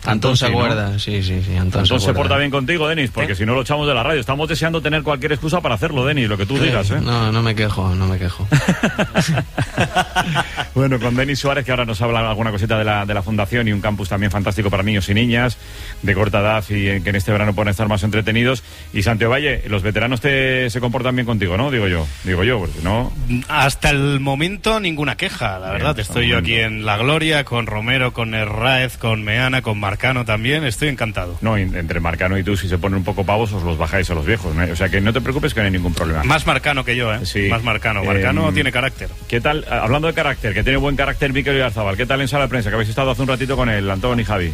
Antón se acuerda, ¿no? Sí, Antón se porta bien contigo, Denis, porque si no lo echamos de la radio. Estamos deseando tener cualquier excusa para hacerlo, Denis, lo que tú digas, ¿eh? No me quejo. Bueno, con Denis Suárez, que ahora nos habla alguna cosita de la fundación y un campus también fantástico para niños y niñas de corta edad y que en este verano pueden estar más entretenidos. Y Santiago Valle, los veteranos se comportan bien contigo, ¿no? Digo yo, porque no... Hasta el momento ninguna queja, la verdad. Estoy yo aquí en La Gloria, con Romero, con Herráez, con Meana, con Marcano también. Estoy encantado. No, entre Marcano y tú, si se ponen un poco pavos, os los bajáis a los viejos, ¿no? O sea, que no te preocupes, que no hay ningún problema. Más Marcano que yo, ¿eh? Sí. Más Marcano. Marcano tiene carácter. ¿Qué tal? Hablando de carácter, que tiene buen carácter Mikel Oyarzabal. ¿Qué tal en sala de prensa? Que habéis estado hace un ratito con él, Antón y Javi.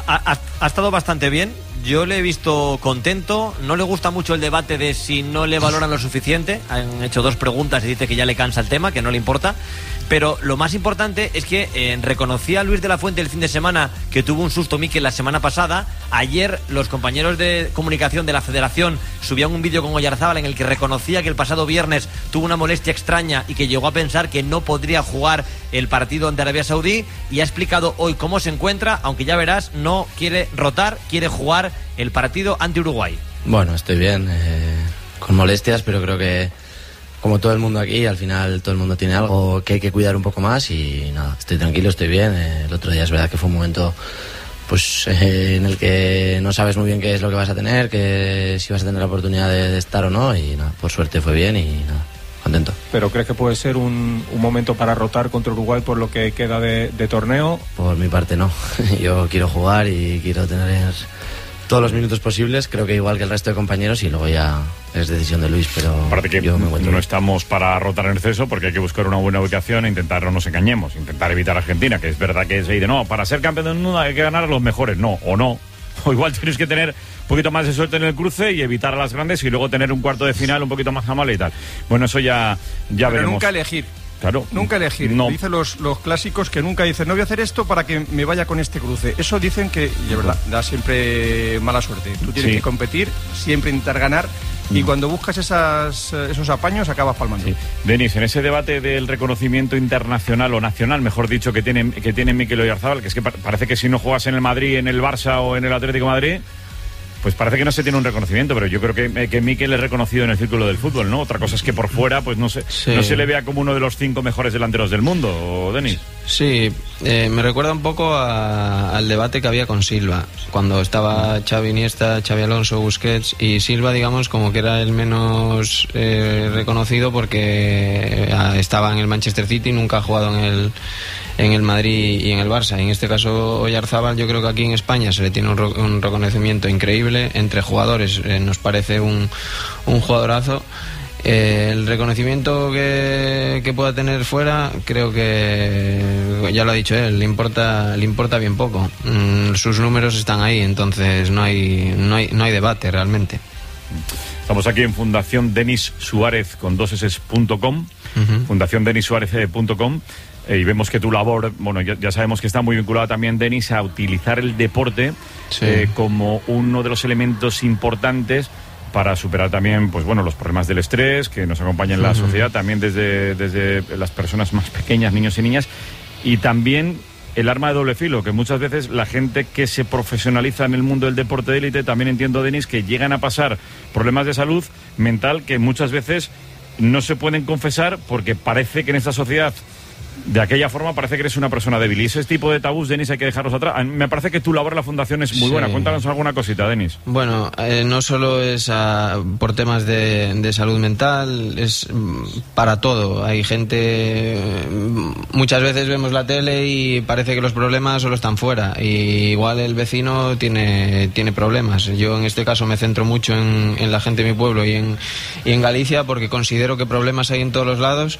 Ha estado bastante bien. Yo le he visto contento. No le gusta mucho el debate de si no le valoran lo suficiente. Han hecho 2 preguntas y dice que ya le cansa el tema, que no le importa. Pero lo más importante es que reconocía a Luis de la Fuente el fin de semana que tuvo un susto Mikel la semana pasada. Ayer los compañeros de comunicación de la Federación subían un vídeo con Oyarzabal en el que reconocía que el pasado viernes tuvo una molestia extraña y que llegó a pensar que no podría jugar el partido ante Arabia Saudí, y ha explicado hoy cómo se encuentra, aunque ya verás, no quiere rotar, quiere jugar el partido ante Uruguay. Bueno, estoy bien, con molestias, pero creo que como todo el mundo aquí, al final todo el mundo tiene algo que hay que cuidar un poco más y nada, estoy tranquilo, estoy bien. El otro día es verdad que fue un momento pues en el que no sabes muy bien qué es lo que vas a tener, que si vas a tener la oportunidad de estar o no, y nada, por suerte fue bien y nada, contento. ¿Pero crees que puede ser un momento para rotar contra Uruguay por lo que queda de torneo? Por mi parte no, yo quiero jugar y quiero tener todos los minutos posibles, creo que igual que el resto de compañeros, y luego ya es decisión de Luis, pero aparte que yo me encuentro no estamos para rotar en exceso, porque hay que buscar una buena ubicación e intentar, no nos engañemos, intentar evitar a Argentina, que es verdad que se dice, no, para ser campeón del mundo hay que ganar a los mejores, no, o igual tienes que tener un poquito más de suerte en el cruce y evitar a las grandes y luego tener un cuarto de final un poquito más amable y tal. Bueno, eso ya veremos. Pero nunca elegir. Claro. Nunca elegir. No. Dicen los clásicos que nunca dicen, no voy a hacer esto para que me vaya con este cruce. Eso dicen que, y es verdad, da siempre mala suerte. Tú tienes que competir, siempre intentar ganar, y cuando buscas esos apaños acabas palmando. Sí. Denis, en ese debate del reconocimiento internacional o nacional, mejor dicho, que tiene Mikel Oyarzabal, que es que parece que si no juegas en el Madrid, en el Barça o en el Atlético de Madrid, pues parece que no se tiene un reconocimiento, pero yo creo que Mikel es reconocido en el círculo del fútbol, ¿no? Otra cosa es que por fuera, pues no se le vea como uno de los 5 mejores delanteros del mundo, Denis. Sí, me recuerda un poco al debate que había con Silva, cuando estaba Xavi Iniesta, Xavi Alonso, Busquets, y Silva, digamos, como que era el menos reconocido porque estaba en el Manchester City, nunca ha jugado en el Madrid y en el Barça. En este caso Oyarzabal, yo creo que aquí en España se le tiene un reconocimiento increíble entre jugadores, nos parece un jugadorazo. El reconocimiento que pueda tener fuera, creo que ya lo ha dicho él, le importa bien poco. Sus números están ahí, entonces no hay debate realmente. Estamos aquí en Fundación Denis Suárez con 2s.com, fundaciondenissuárez.com. Y vemos que tu labor, bueno, ya sabemos que está muy vinculada también, Denis, a utilizar el deporte como uno de los elementos importantes para superar también, pues bueno, los problemas del estrés que nos acompañan en la sociedad, también desde las personas más pequeñas, niños y niñas, y también el arma de doble filo, que muchas veces la gente que se profesionaliza en el mundo del deporte de élite, también entiendo, Denis, que llegan a pasar problemas de salud mental que muchas veces no se pueden confesar porque parece que en esta sociedad de aquella forma parece que eres una persona débil. Y ese tipo de tabús, Denis, hay que dejarlos atrás. Me parece que tu labor en la fundación es muy buena. Cuéntanos alguna cosita, Denis. Bueno, no solo es por temas de salud mental, es para todo. Hay gente... Muchas veces vemos la tele y parece que los problemas solo están fuera. Y igual el vecino tiene problemas. Yo en este caso me centro mucho en la gente de mi pueblo y en Galicia, porque considero que problemas hay en todos los lados.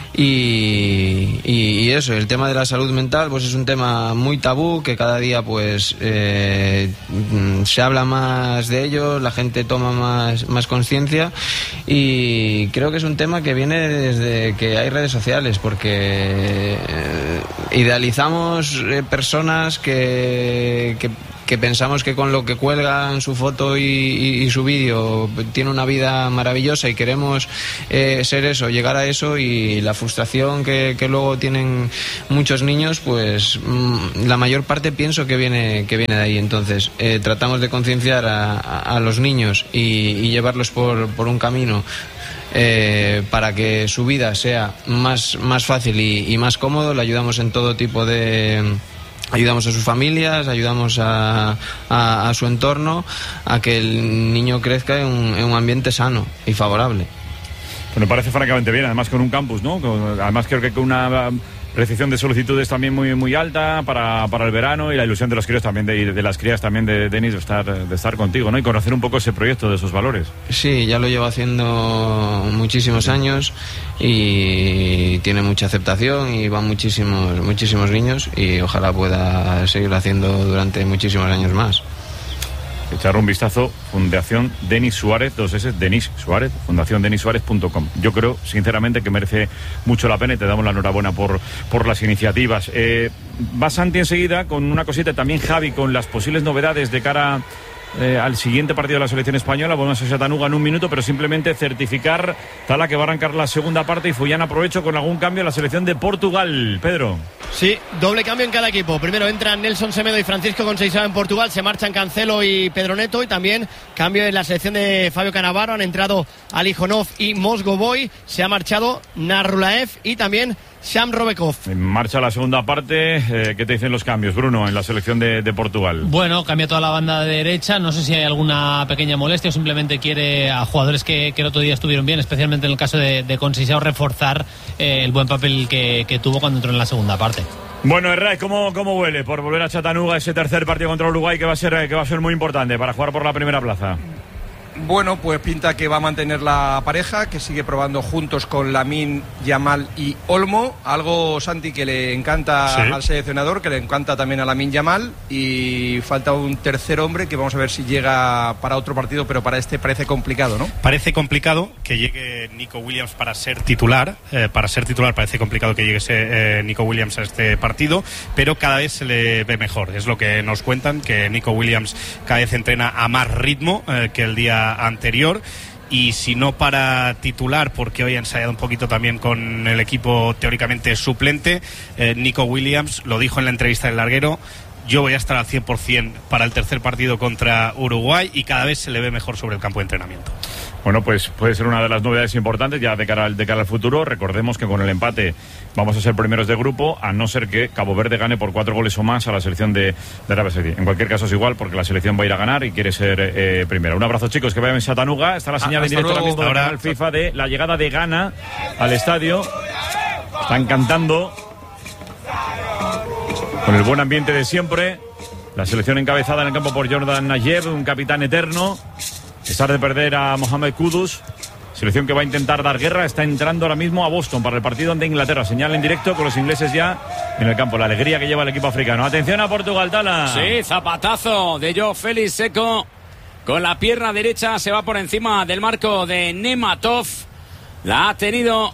Y eso, el tema de la salud mental, pues es un tema muy tabú, que cada día pues se habla más de ello, la gente toma más conciencia, y creo que es un tema que viene desde que hay redes sociales, porque idealizamos personas que que pensamos que con lo que cuelga en su foto y su vídeo tiene una vida maravillosa y queremos ser eso, llegar a eso, y la frustración que luego tienen muchos niños, pues la mayor parte pienso que viene de ahí. Entonces tratamos de concienciar a los niños y llevarlos por un camino para que su vida sea más fácil y más cómodo. Le ayudamos en todo tipo de... Ayudamos a sus familias, ayudamos a su entorno, a que el niño crezca en un ambiente sano y favorable. Pues me parece francamente bien, además con un campus, ¿no? Además creo que con una recepción de solicitudes también muy alta para el verano, y la ilusión de los críos también, de las crías también, de Denis, de estar contigo, ¿no? Y conocer un poco ese proyecto, de esos valores. Sí, ya lo llevo haciendo muchísimos años y tiene mucha aceptación y van muchísimos niños, y ojalá pueda seguirlo haciendo durante muchísimos años más. Echar un vistazo, Fundación Denis Suárez, 2 S, Denis Suárez, fundaciondenissuárez.com. Yo creo, sinceramente, que merece mucho la pena, y te damos la enhorabuena por las iniciativas. Va Santi enseguida con una cosita, también Javi, con las posibles novedades de cara al siguiente partido de la selección española. Volvemos a Chattanooga en un minuto, pero simplemente certificar, Tala, que va a arrancar la segunda parte, y Fullán aprovecho con algún cambio en la selección de Portugal. Pedro. Sí, doble cambio en cada equipo. Primero entran Nelson Semedo y Francisco Conceição en Portugal, se marchan Cancelo y Pedro Neto, y también cambio en la selección de Fabio Cannavaro. Han entrado Alijonov y Mozgovoy, se ha marchado Narulaev y también Sam Robekov. En marcha la segunda parte. ¿Qué te dicen los cambios, Bruno, en la selección de Portugal? Bueno, cambia toda la banda de derecha. No sé si hay alguna pequeña molestia o simplemente quiere a jugadores que el otro día estuvieron bien, especialmente en el caso de Conceição, reforzar el buen papel que tuvo cuando entró en la segunda parte. Bueno, Herrera, ¿cómo huele por volver a Chattanooga ese tercer partido contra Uruguay, que va a ser muy importante para jugar por la primera plaza? Bueno, pues pinta que va a mantener la pareja, que sigue probando juntos con Lamine Yamal y Olmo, algo, Santi, que le encanta, ¿sí?, al seleccionador, que le encanta también a Lamine Yamal, y falta un tercer hombre que vamos a ver si llega para otro partido, pero para este parece complicado, ¿no? Parece complicado que llegue Nico Williams para ser titular, parece complicado que llegue Nico Williams a este partido, pero cada vez se le ve mejor, es lo que nos cuentan, que Nico Williams cada vez entrena a más ritmo que el día anterior, y si no para titular, porque hoy ha ensayado un poquito también con el equipo teóricamente suplente, Nico Williams lo dijo en la entrevista del larguero: yo voy a estar al 100% para el tercer partido contra Uruguay, y cada vez se le ve mejor sobre el campo de entrenamiento. Bueno, pues puede ser una de las novedades importantes ya de cara al futuro. Recordemos que con el empate vamos a ser primeros de grupo, a no ser que Cabo Verde gane por 4 goles o más a la selección de Arabia Saudí. En cualquier caso es igual, porque la selección va a ir a ganar y quiere ser primera. Un abrazo, chicos, que vayan en Chattanooga. Está la señal en directo ahora mismo al FIFA de la llegada de Ghana al estadio. Están cantando con el buen ambiente de siempre. La selección encabezada en el campo por Jordan Nayev, un capitán eterno. A pesar de perder a Mohamed Kudus, selección que va a intentar dar guerra, está entrando ahora mismo a Boston para el partido ante Inglaterra. Señal en directo con los ingleses ya en el campo. La alegría que lleva el equipo africano. Atención a Portugal, Tala. Sí, zapatazo de João Félix Seco. Con la pierna derecha se va por encima del marco de Nematov. La ha tenido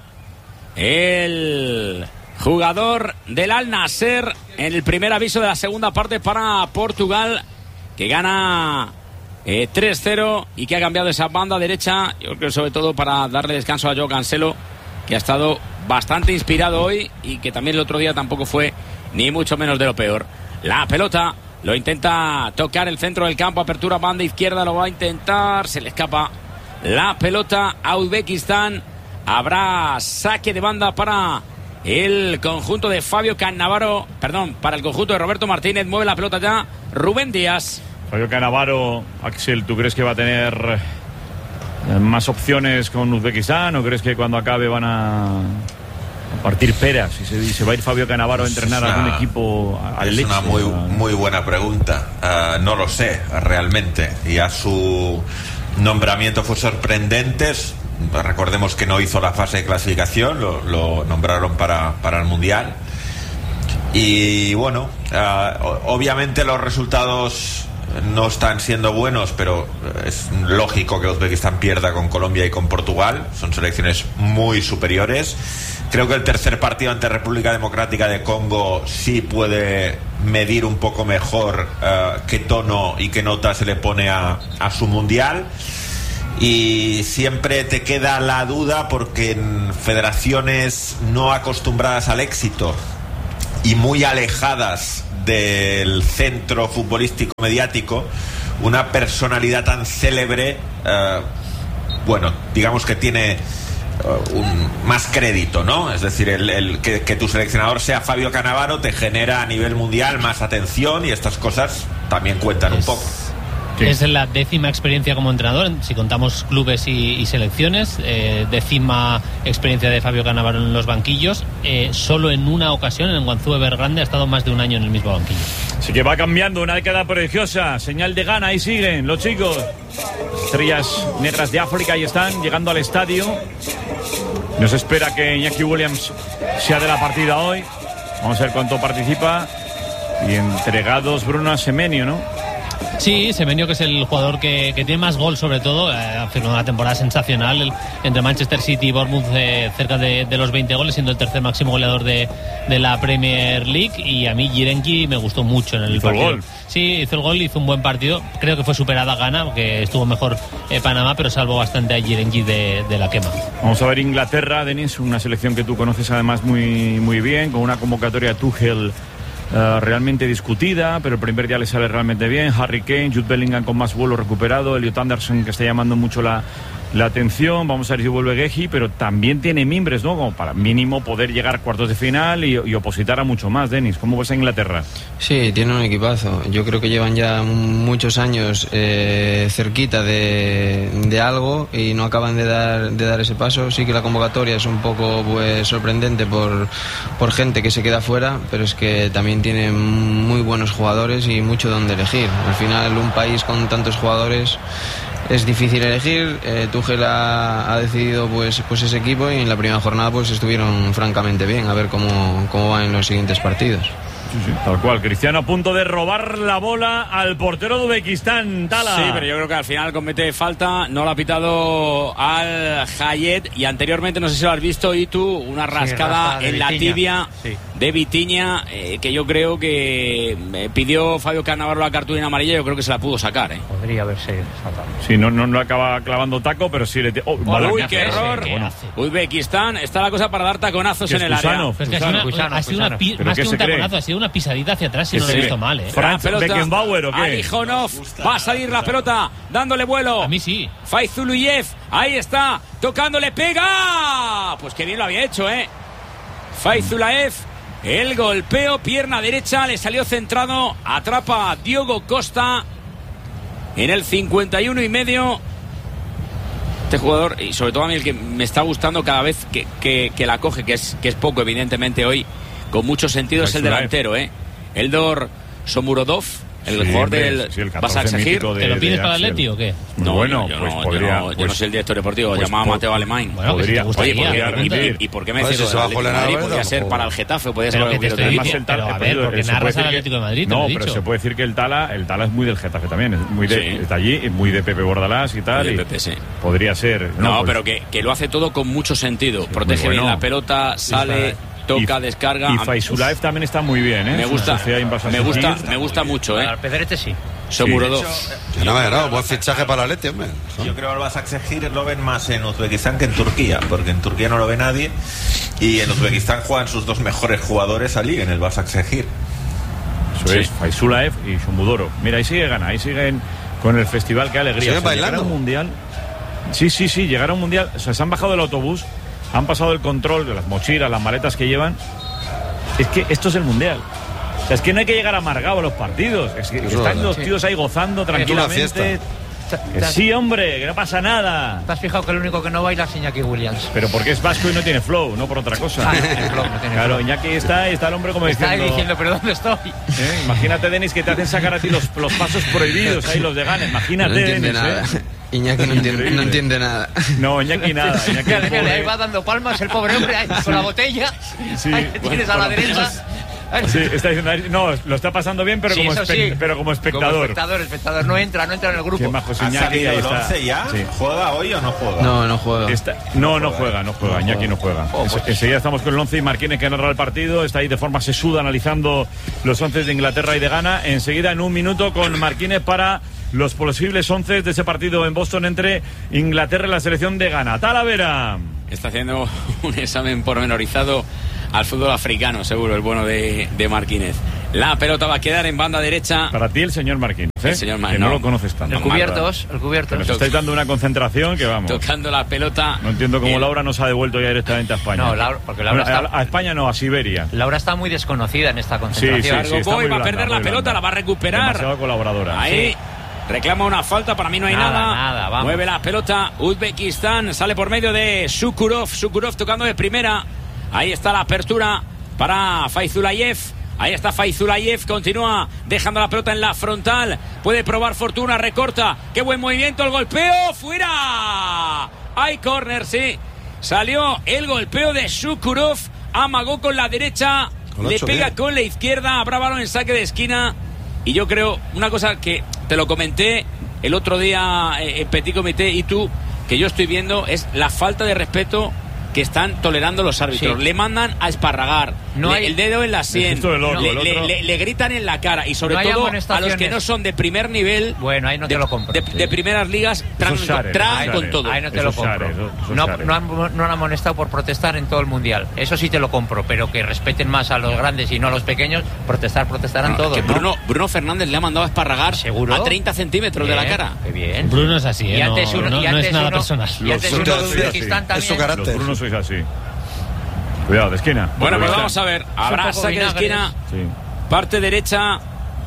el jugador del Al Nassr en el primer aviso de la segunda parte para Portugal, que gana 3-0 y que ha cambiado esa banda derecha, yo creo, sobre todo para darle descanso a João Cancelo, que ha estado bastante inspirado hoy y que también el otro día tampoco fue ni mucho menos de lo peor. La pelota lo intenta tocar el centro del campo, apertura banda izquierda, lo va a intentar, se le escapa la pelota a Uzbekistán. Habrá saque de banda para el conjunto de Fabio Cannavaro, para el conjunto de Roberto Martínez. Mueve la pelota ya Rubén Díaz. Fabio Cannavaro, Axel, ¿tú crees que va a tener más opciones con Uzbekistán, o crees que cuando acabe van a partir peras y se va a ir Fabio Cannavaro a entrenar a algún equipo al Es una muy buena pregunta. No lo sé realmente. Ya su nombramiento fue sorprendente. Recordemos que no hizo la fase de clasificación, lo nombraron para el Mundial. Y bueno, obviamente los resultados no están siendo buenos, pero es lógico que Uzbekistán pierda con Colombia y con Portugal. Son selecciones muy superiores. Creo que el tercer partido ante República Democrática de Congo sí puede medir un poco mejor qué tono y qué nota se le pone a su mundial. Y siempre te queda la duda porque en federaciones no acostumbradas al éxito y muy alejadas del centro futbolístico mediático, una personalidad tan célebre, bueno, digamos que tiene más crédito, ¿no? Es decir, que tu seleccionador sea Fabio Cannavaro te genera a nivel mundial más atención y estas cosas también cuentan un poco. Sí. Es la 10ª experiencia como entrenador, si contamos clubes y selecciones, 10ª experiencia de Fabio Cannavaro en los banquillos. Solo en una ocasión, en Guangzhou Evergrande, ha estado más de un año en el mismo banquillo. Así que va cambiando, una década prodigiosa, señal de gana, ahí siguen los chicos. Estrellas negras de África, ahí están, llegando al estadio. Nos espera que Iñaki Williams sea de la partida hoy. Vamos a ver cuánto participa. Y entregados Bruno a Semenyo, ¿no? Sí, Semenyo, que es el jugador que tiene más gol, sobre todo. Ha firmado una temporada sensacional entre Manchester City y Bournemouth, cerca de los 20 goles, siendo el tercer máximo goleador de la Premier League. Y a mí Jirenki me gustó mucho en el partido. El gol. Sí, hizo el gol, hizo un buen partido. Creo que fue superada Ghana, que estuvo mejor Panamá, pero salvó bastante a Jirenki de la quema. Vamos a ver Inglaterra, Denis, una selección que tú conoces además muy, muy bien, con una convocatoria de Tuchel realmente discutida, pero el primer día le sale realmente bien. Harry Kane, Jude Bellingham con más vuelo recuperado, Elliot Anderson, que está llamando mucho la atención. Vamos a ver si vuelve Geji, pero también tiene mimbres, ¿no? Como para mínimo poder llegar a cuartos de final y opositar a mucho más. Denis, ¿cómo ves a Inglaterra? Sí, tiene un equipazo. Yo creo que llevan ya muchos años cerquita de algo y no acaban de dar ese paso. Sí que la convocatoria es un poco pues sorprendente por gente que se queda fuera, pero es que también tiene muy buenos jugadores y mucho donde elegir. Al final, un país con tantos jugadores es difícil elegir. Tuchel ha decidido pues ese equipo, y en la primera jornada pues estuvieron francamente bien. A ver cómo van en los siguientes partidos. Sí, tal cual. Cristiano a punto de robar la bola al portero de Uzbekistán, Tala. Sí, pero yo creo que al final comete falta, no lo ha pitado al Hayet, y anteriormente, no sé si lo has visto, y tú, una rascada en la tibia de Vitinha, que yo creo que pidió Fabio Cannavaro la cartulina amarilla, yo creo que se la pudo sacar. Podría haberse sacado. Sí, no acaba clavando taco, pero sí le... Uy, qué error. Uzbekistán, está la cosa para dar taconazos en el área. Ha sido más que un taconazo, ha sido una pisadita hacia atrás, y no lo he visto mal, Franz Beckenbauer, ¿o qué? Alijonov, va a salir la pelota, dándole vuelo. A mí sí. Fayzuluyev, ahí está, tocándole, pega. Pues qué bien lo había hecho, Fayzulaev, el golpeo, pierna derecha, le salió centrado, atrapa a Diogo Costa en el 51,5. Este jugador, y sobre todo a mí el que me está gustando cada vez que la coge, que es poco, evidentemente hoy, con mucho sentido, es el delantero, Eldor Shomurodov, el jugador del Basaksehir. ¿Te lo pides para el Atleti o qué? No, bueno, yo pues no, podría, yo no soy el director deportivo, llamaba Mateo Alemán. Bueno, podría, ¿y por qué me decís eso? Podría ser para el Getafe, podría ser para el Atlético de Madrid. Pero a ver, porque narras al Atlético de Madrid. No, pero se puede decir que el Tala es muy del Getafe también, es muy está allí, es muy de Pepe Bordalás y tal. Podría ser. No, pero que lo hace todo con mucho sentido. Protege bien la pelota, sale, toca, descarga. Y Fayzulaev también está muy bien, Me gusta mucho, Al Pedrete sí. Shomurodov. Buen fichaje para el Atleti, hombre. Yo creo que el Basaksehir lo ven más en Uzbekistán que en Turquía, porque en Turquía no lo ve nadie, y en Uzbekistán juegan sus dos mejores jugadores allí, en el Basaksehir. Eso es, Fayzulaev y Shomudoro. Mira, ahí siguen con el festival, qué alegría. ¿Siguen bailando? Llegar a un mundial. Sí, llegar a un mundial. O sea, se han bajado del autobús, han pasado el control de las mochilas, las maletas que llevan. Es que esto es el mundial. O sea, es que no hay que llegar amargado a los partidos. Es que están los tíos ahí gozando tranquilamente. Sí, hombre, que no pasa nada. ¿Te has fijado que el único que no baila es Iñaki Williams? Pero porque es vasco y no tiene flow, no por otra cosa. El flow no tiene claro, flow. Iñaki está el hombre como está diciendo... ¿pero dónde estoy? Imagínate, Denis, que te hacen sacar a ti los pasos prohibidos, ahí los de Gana. Imagínate, no entiende Denis, nada. Iñaki no entiende nada. No, Iñaki nada. Ahí va dando palmas el pobre hombre ahí, con la botella. Sí. Ahí tienes a la derecha. Sí, está diciendo, no, lo está pasando bien, pero, Sí, como, pero como espectador. El espectador no entra en el grupo. Qué majo, ¿Ha Iñaki, salido ahí el está. 11 ya? Sí. ¿Juega hoy o no juega? No juega. No juega. Iñaki no juega. Enseguida estamos con el 11 y Marquínez, que narra el partido. Está ahí de forma sesuda analizando los 11 de Inglaterra y de Ghana. Enseguida, en un minuto, con Marquínez para los posibles 11 de ese partido en Boston entre Inglaterra y la selección de Ghana. Talavera. Está haciendo un examen pormenorizado al fútbol africano, seguro, el bueno de Marquínez. La pelota va a quedar en banda derecha. Para ti, el señor Marquínez, ¿eh? El señor que no lo conoces tanto. El cubiertos. Que nos estáis dando una concentración que vamos. Tocando la pelota. No entiendo cómo Laura nos ha devuelto ya directamente a España. No, porque Laura está... A España no, a Siberia. Laura está muy desconocida en esta concentración. Sí, Boy va a perder la pelota, la va a recuperar. Demasiado colaboradora. Ahí. Sí. Reclama una falta, para mí no hay nada. Vamos. Mueve la pelota Uzbekistán, sale por medio de Shukurov tocando de primera. Ahí está la apertura para Faizulayev. Ahí está Faizulayev, continúa dejando la pelota en la frontal. Puede probar fortuna, recorta. Qué buen movimiento, el golpeo, fuera. Hay córner, sí. Salió el golpeo de Shukurov, amagó con la derecha, le pega bien con la izquierda, habrá balón en saque de esquina. Y yo creo, una cosa que te lo comenté el otro día en Petit Comité y tú, que yo estoy viendo, es la falta de respeto que están tolerando los árbitros. Sí. Le mandan a esparragar, el dedo en la sien, le gritan en la cara, y sobre todo a los que no son de primer nivel, bueno, ahí no te lo compro. De primeras ligas, traen con todo. Ahí no te lo compro. No han amonestado por protestar en todo el mundial. Eso sí te lo compro, pero que respeten más a los grandes y no a los pequeños. Protestarán todos. Que Bruno Fernández le ha mandado a esparragar a 30 centímetros de la cara. Qué bien. Bruno es así, Y antes no es nada personal. Y antes uno de Uzbekistán también. Es su carácter. Los Brunos sois así. Cuidado, de esquina. Bueno, pues vamos a ver. Habrá saque de esquina. Sí. Parte derecha.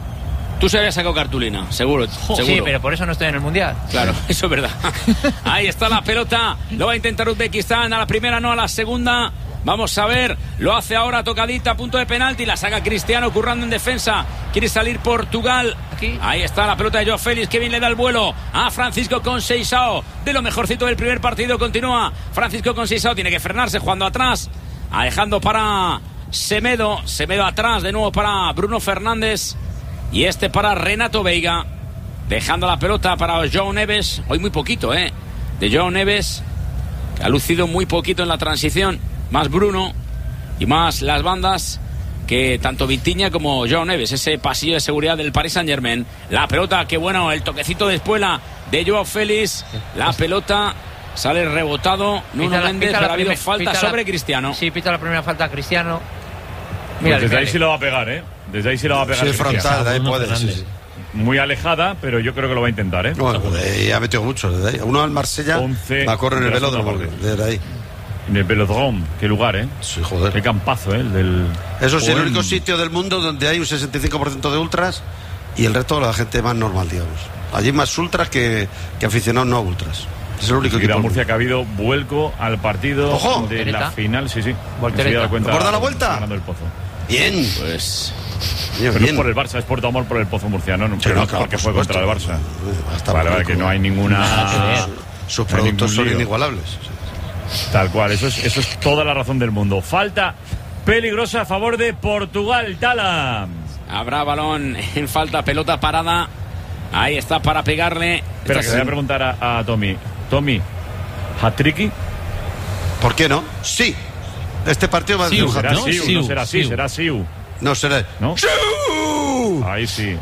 Tú se habías sacado cartulina, seguro. Sí, pero por eso no estoy en el mundial. Claro, eso es verdad. Ahí está la pelota. Lo va a intentar Uzbekistán. A la primera, no a la segunda. Vamos a ver. Lo hace ahora tocadita, punto de penalti. La saca Cristiano, currando en defensa. Quiere salir Portugal. Aquí. Ahí está la pelota de Joao Félix. Kevin le da el vuelo a Francisco Conceição. De lo mejorcito del primer partido. Continúa Francisco Conceição. Tiene que frenarse jugando atrás. Alejando para Semedo. Semedo atrás. De nuevo para Bruno Fernández. Y este para Renato Veiga. Dejando la pelota para João Neves. Hoy muy poquito, de João Neves. Que ha lucido muy poquito en la transición. Más Bruno y más las bandas que tanto Vitinha como João Neves. Ese pasillo de seguridad del Paris Saint-Germain. La pelota, qué bueno, el toquecito de espuela de Joao Félix. La pelota sale rebotado. Nuno Méndez, pero ha habido falta sobre Cristiano. Sí, pita la primera falta a Cristiano. Mira, desde ahí sí lo va a pegar, Desde ahí sí lo va a pegar. Sí, frontal, de ahí puede, sí. Muy alejada, pero yo creo que lo va a intentar, Bueno, ha metido mucho desde ahí. Uno al Marsella va a correr en el velódromo desde ahí. En el Velodrome, qué lugar, Sí, joder. Qué campazo, el del... Eso es el único sitio del mundo donde hay un 65% de ultras y el resto de la gente más normal, digamos. Allí más ultras que aficionados no ultras. Es el único equipo. Murcia, que ha habido vuelco al partido de la final, sí. ¿Recuerda la vuelta? Ganando el Pozo. Bien. Pues... Pero no es por el Barça, es por tu amor por el Pozo murciano, pero no porque fue contra el Barça. Vale, que no hay ninguna... Sus productos son inigualables. Tal cual, eso es toda la razón del mundo. Falta peligrosa a favor de Portugal, Tala. Habrá balón en falta, pelota parada. Ahí está para pegarle. Espera, que le voy a preguntar a Tommy. Tommy, ¿hat-tricky? ¿Por qué no? Sí. Este partido va a ser un hat-trick. No será Siu. No será. ¿No? ¡Siu! Ahí sí.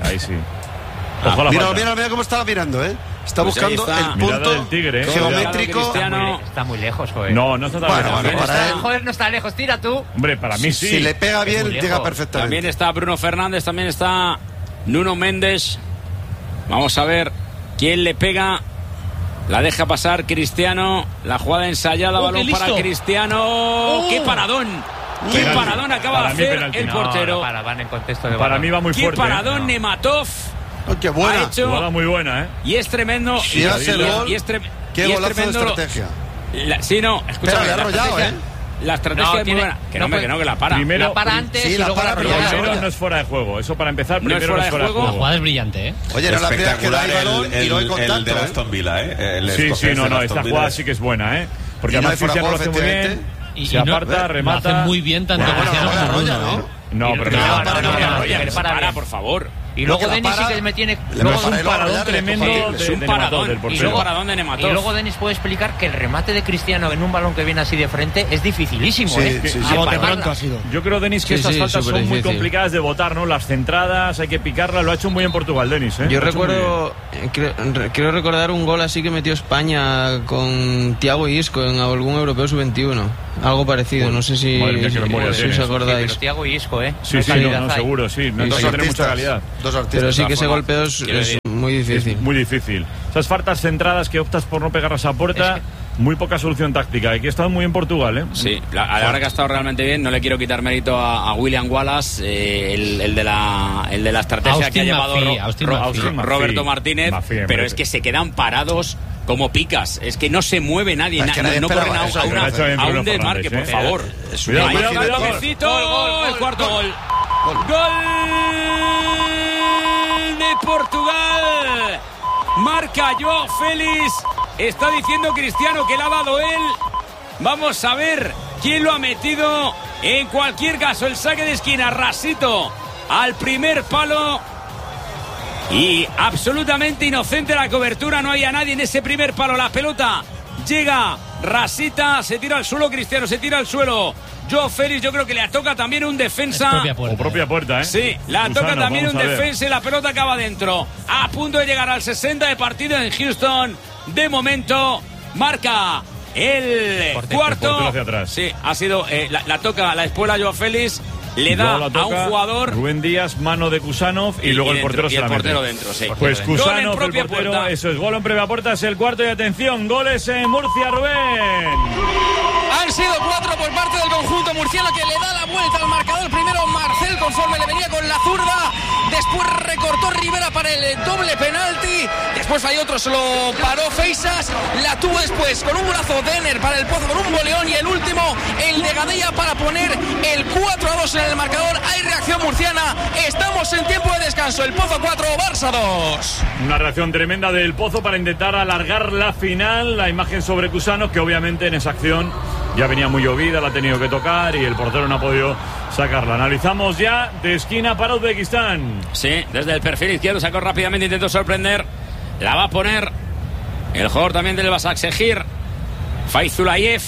Mira cómo estaba mirando, Está pues buscando el punto del tigre, geométrico. Está muy lejos, joder. No está tan lejos. Joder, no está lejos, tira tú. Hombre, para mí sí. Si le pega bien, llega perfectamente. También está Bruno Fernández, también está Nuno Méndez. Vamos a ver quién le pega. La deja pasar Cristiano. La jugada ensayada, balón para Cristiano. ¡Qué paradón! ¡Qué paradón acaba de hacer el portero! Van en contexto de para mí va muy fuerte. ¡Qué paradón Nematov! ¡Qué buena! Jugada muy buena, Y es tremendo. Si hace el gol, qué golazo de estrategia. Sí, no, escucha. Pero le ha arrollado, La estrategia es muy buena. Que la para. Primero, la para antes y luego la arrolla. Primero no es fuera de juego. Eso para empezar, primero no es fuera de juego. La jugada es brillante, Oye, no la primera que da el balón y no hay contacto. El de Aston Villa, Sí, esta jugada sí que es buena, Porque además Cristiano lo hace muy bien. Y se aparta, remata. Lo hace muy bien tanto Cristiano como Bruno, No, pero para, por favor. Y luego Denis sí que me tiene... Luego es un paradón tremendo de Nematov. Y luego Denis puede explicar que el remate de Cristiano en un balón que viene así de frente es dificilísimo. Pronto ha sido. Yo creo, Denis, que estas faltas son muy complicadas de botar, ¿no? Las centradas, hay que picarlas. Lo ha hecho muy en Portugal, Denis, ¿eh? Yo recuerdo, quiero recordar un gol así que metió España con Thiago Isco en algún europeo sub-21. Algo parecido, no sé si os acordáis. Pero Thiago Isco, ¿eh? Sí, seguro, sí. No tiene mucha calidad. Pero sí que ese golpeo es muy difícil. Es muy difícil. Esas faltas centradas que optas por no pegarlas a puerta, muy poca solución táctica. Aquí ha estado muy en Portugal, ¿eh? Sí, la verdad que ha estado realmente bien. No le quiero quitar mérito a William Wallace, el de la estrategia que ha llevado Roberto Martínez, pero es que se quedan parados como picas. Es que no se mueve nadie, no corren a un desmarque, por favor. Cuidado. El cuarto gol. Gol de Portugal. Marca Joao Félix. Está diciendo Cristiano que le ha dado él. Vamos a ver quién lo ha metido. En cualquier caso, el saque de esquina rasito al primer palo. Y absolutamente inocente la cobertura. No había nadie en ese primer palo. La pelota llega rasita. Se tira al suelo Cristiano. Se tira al suelo Joao Félix. Yo creo que le toca también un defensa. Propia puerta, ¿eh? Sí, la toca también un defensa y la pelota acaba dentro. A punto de llegar al 60 de partido en Houston. De momento marca el cuarto. Hacia atrás. Sí, ha sido la toca la espuela Joao Félix. Le da a un jugador. Rubén Díaz, mano de Kusanov y luego el portero se la mete. El portero dentro, sí. Pues Kusanov, el portero, puerta. Eso es, gol en propia puerta, es el cuarto y atención, goles en Murcia, Rubén. Han sido 4 por parte del conjunto murciano que le da la vuelta al marcador. Primero Marcel conforme le venía con la zurda. Después recortó Rivera para el doble penalti. Después hay otro, se lo paró Feisas. La tuvo después con un brazo Denner para el Pozo, con un boleón. Y el último, el de Gadella para poner el 4-2 en el marcador. Hay reacción murciana. Estamos en tiempo de descanso. El Pozo 4, Barça 2. Una reacción tremenda del Pozo para intentar alargar la final. La imagen sobre Kusanov, que obviamente en esa acción ya venía muy llovida, la ha tenido que tocar y el portero no ha podido sacarla. Analizamos ya de esquina para Uzbekistán. Sí, desde el perfil izquierdo sacó rápidamente, intentó sorprender. La va a poner el jugador también del Basaksehir, Fayzulayev.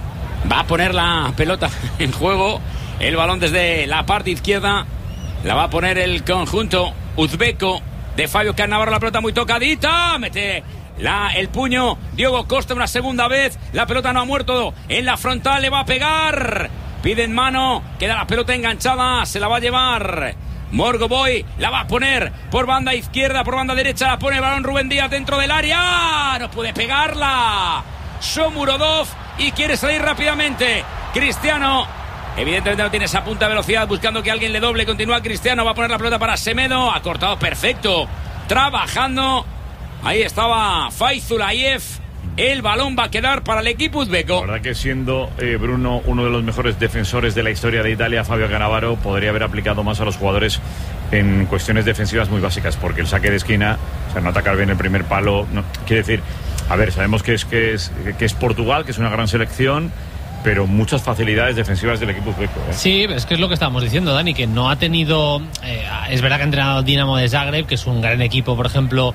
Va a poner la pelota en juego. El balón desde la parte izquierda. La va a poner el conjunto uzbeco de Fabio Cannavaro. La pelota muy tocadita. Mete el puño Diogo Costa una segunda vez. La pelota no ha muerto en la frontal. Le va a pegar. Piden mano. Queda la pelota enganchada. Se la va a llevar Morgoboy. La va a poner por banda izquierda, por banda derecha. La pone el balón Rubén Díaz dentro del área. No puede pegarla Shomurodov y quiere salir rápidamente Cristiano. Evidentemente no tiene esa punta de velocidad, buscando que alguien le doble. Continúa Cristiano, va a poner la pelota para Semedo. Ha cortado perfecto, trabajando. Ahí estaba Fayzulayev. El balón va a quedar para el equipo uzbeco. La verdad que siendo Bruno uno de los mejores defensores de la historia de Italia, Fabio Cannavaro podría haber aplicado más a los jugadores en cuestiones defensivas muy básicas, porque el saque de esquina, o sea, no atacar bien el primer palo, no, quiere decir, a ver, sabemos que es Portugal, que es una gran selección, pero muchas facilidades defensivas del equipo uzbeco, ¿eh? Sí, es que es lo que estábamos diciendo, Dani, que no ha tenido... es verdad que ha entrenado al Dinamo de Zagreb, que es un gran equipo, por ejemplo,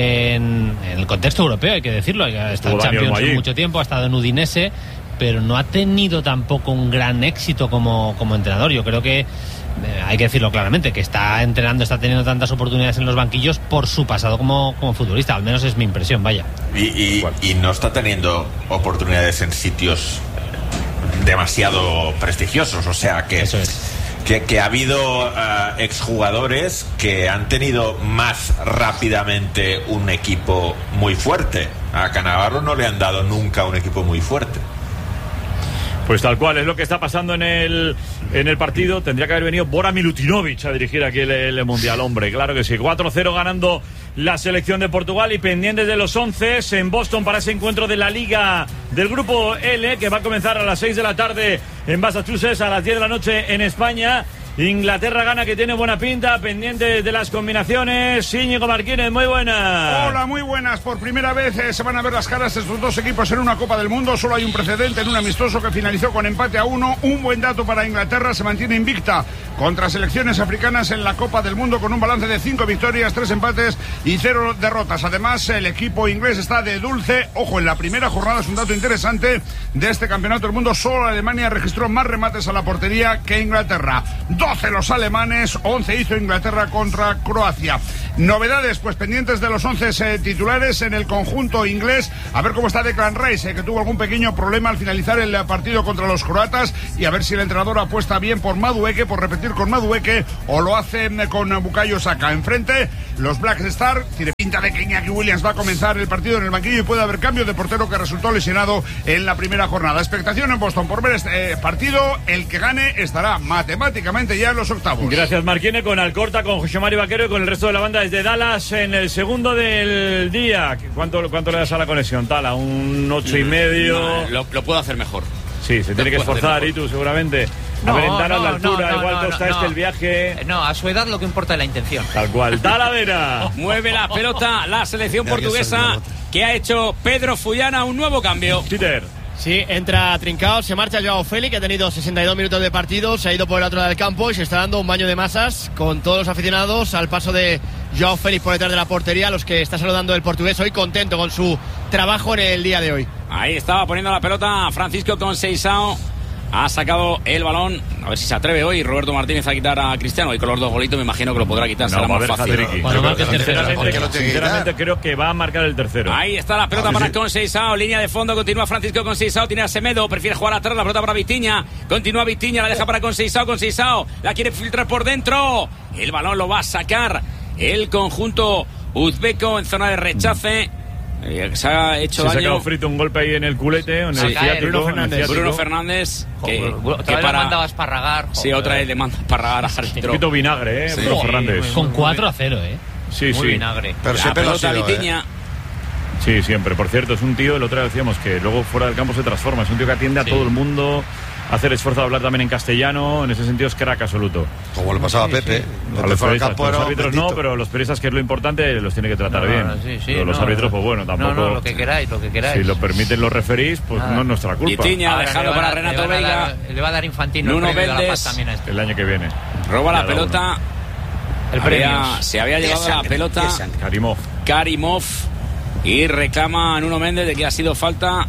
en el contexto europeo, hay que decirlo. Ha estado en Champions mucho tiempo, ha estado en Udinese, pero no ha tenido tampoco un gran éxito como entrenador. Yo creo que hay que decirlo claramente, que está entrenando, está teniendo tantas oportunidades en los banquillos por su pasado como futbolista, al menos es mi impresión, vaya. Y no está teniendo oportunidades en sitios demasiado prestigiosos, o sea que eso es. Que ha habido exjugadores que han tenido más rápidamente un equipo muy fuerte. A Cannavaro no le han dado nunca un equipo muy fuerte. Pues tal cual, es lo que está pasando en el partido. Tendría que haber venido Bora Milutinovic a dirigir aquí el Mundial, hombre, claro que sí. 4-0 ganando la selección de Portugal y pendientes de los 11 en Boston para ese encuentro de la Liga del Grupo L, que va a comenzar a las 6 de la tarde en Massachusetts, a las 10 de la noche en España. Inglaterra gana, que tiene buena pinta, pendiente de las combinaciones. Íñigo Martínez, muy buenas. Hola, muy buenas. Por primera vez se van a ver las caras de estos dos equipos en una Copa del Mundo. Solo hay un precedente en un amistoso que finalizó con empate a 1. Un buen dato para Inglaterra, se mantiene invicta contra selecciones africanas en la Copa del Mundo con un balance de 5 victorias, 3 empates y 0 derrotas. Además, el equipo inglés está de dulce. Ojo, en la primera jornada es un dato interesante de este Campeonato del Mundo. Solo Alemania registró más remates a la portería que Inglaterra. 12 los alemanes, 11 hizo Inglaterra contra Croacia. Novedades, pues pendientes de los 11 titulares en el conjunto inglés. A ver cómo está Declan Rice, que tuvo algún pequeño problema al finalizar el partido contra los croatas, y a ver si el entrenador apuesta bien por Madueke, por repetir con Madueke, o lo hace con Bukayo Saka. Enfrente, los Black Star. Tiene pinta de que Iñaki Williams va a comenzar el partido en el banquillo y puede haber cambio de portero, que resultó lesionado en la primera jornada. Expectación en Boston por ver este partido. El que gane estará matemáticamente ya en los octavos. Gracias, Marquine, con Alcorta, con José Mario Vaquero y con el resto de la banda desde Dallas en el segundo del día. ¿Cuánto le das a la conexión, Tala? ¿Un 8,5? No, lo puedo hacer mejor. Sí, se tiene que esforzar, y tú seguramente. A ver, en Dallas la altura, igual está el viaje. No, a su edad lo que importa es la intención. Tal cual. Talavera. Mueve la pelota la selección portuguesa, que ha hecho Pedro Fullana un nuevo cambio. Peter. Sí, entra Trincao, se marcha Joao Félix, que ha tenido 62 minutos de partido, se ha ido por el otro lado del campo y se está dando un baño de masas con todos los aficionados al paso de Joao Félix por detrás de la portería, a los que está saludando el portugués hoy, contento con su trabajo en el día de hoy. Ahí estaba poniendo la pelota Francisco Conceição. Ha sacado el balón, a ver si se atreve hoy Roberto Martínez a quitar a Cristiano. Y con los 2 golitos me imagino que lo podrá quitar, será más fácil. Sinceramente creo que va a marcar el tercero. Ahí está la pelota para Conceição, línea de fondo, continúa Francisco Conceição, tiene a Semedo, prefiere jugar atrás, la pelota para Vitinha, continúa Vitinha, la deja para Conceição, la quiere filtrar por dentro, el balón lo va a sacar el conjunto uzbeco en zona de rechace. Se ha hecho daño. Se ha sacado frito un golpe ahí en el culete, en el ciático. Bruno Fernández. Que para... le mandaba a esparragar. Sí, otra vez le manda a esparragar a árbitro. Un poquito vinagre, sí. Bruno Fernández. Con 4-0, Sí, muy vinagre. Pero la pelota Vitinha. Sí, siempre. Por cierto, es un tío, el otro día decíamos que luego fuera del campo se transforma. Es un tío que atiende a todo el mundo, hace el esfuerzo de hablar también en castellano. En ese sentido es crack absoluto. Como le pasaba a Pepe. A los árbitros no, pero los periodistas, que es lo importante, los tiene que tratar bien. Pero los árbitros, pues bueno, tampoco. No, lo que queráis. Si lo permiten los referís, pues no es nuestra culpa. Vitinha dejado para Renato Veiga. Le va a dar Infantino Nuno Méndez el año que viene. Roba la pelota. Se había llevado la pelota Karimov y reclama a Nuno Méndez de que ha sido falta.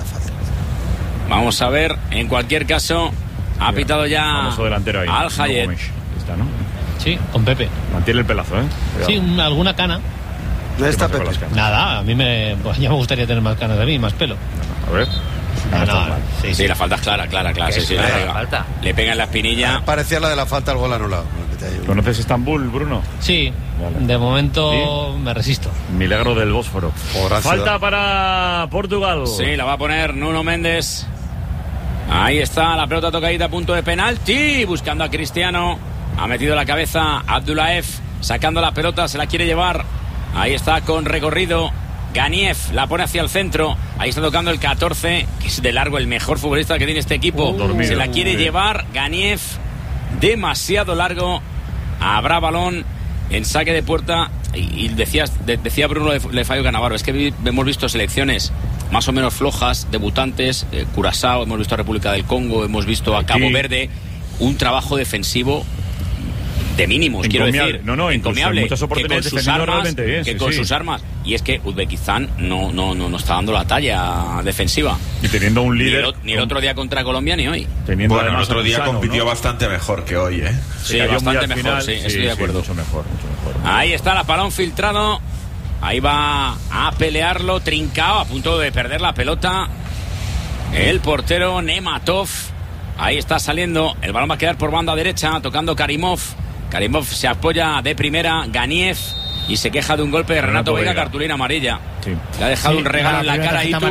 Vamos a ver, en cualquier caso, ha pitado ya Al Hayet. ¿no? Sí, con Pepe. Mantiene el pelazo, ¿eh? Sí, alguna cana. ¿Dónde está Pepe? Nada, a mí ya me gustaría tener más canas de mí, más pelo. A ver. Sí, la falta es clara. Sí, falta. Le pega en la espinilla. Parecía la de la falta al gol anulado. ¿Conoces Estambul, Bruno? Sí, vale. De momento me resisto. Milagro del Bósforo. Falta para Portugal. Sí, la va a poner Nuno Méndez. Ahí está la pelota tocadita a punto de penalti, buscando a Cristiano. Ha metido la cabeza Abdullaev, sacando la pelota, se la quiere llevar. Ahí está con recorrido Ganiev, la pone hacia el centro. Ahí está tocando el 14, que es de largo el mejor futbolista que tiene este equipo. Se la quiere llevar Ganiev, demasiado largo. Habrá balón en saque de puerta. Y decía Bruno de Fabio Cannavaro, es que hemos visto selecciones más o menos flojas, debutantes, Curazao, hemos visto a República del Congo, hemos visto a Cabo Verde, un trabajo defensivo de mínimos, quiero decir, encomiable, muchas oportunidades con sus armas, y es que Uzbekistán no está dando la talla defensiva, y teniendo un líder ni el otro día contra Colombia ni hoy. Bueno, el otro día compitió bastante mejor que hoy, sí, bastante mejor, estoy de acuerdo. Mucho mejor. Ahí está el balón filtrado. Ahí va a pelearlo Trincao, a punto de perder la pelota. El portero Nematov. Ahí está saliendo. El balón va a quedar por banda derecha, tocando Karimov. Karimov se apoya de primera. Ganiev. Y se queja de un golpe de Renato Veiga, cartulina amarilla. Sí. Le ha dejado un regalo en la cara y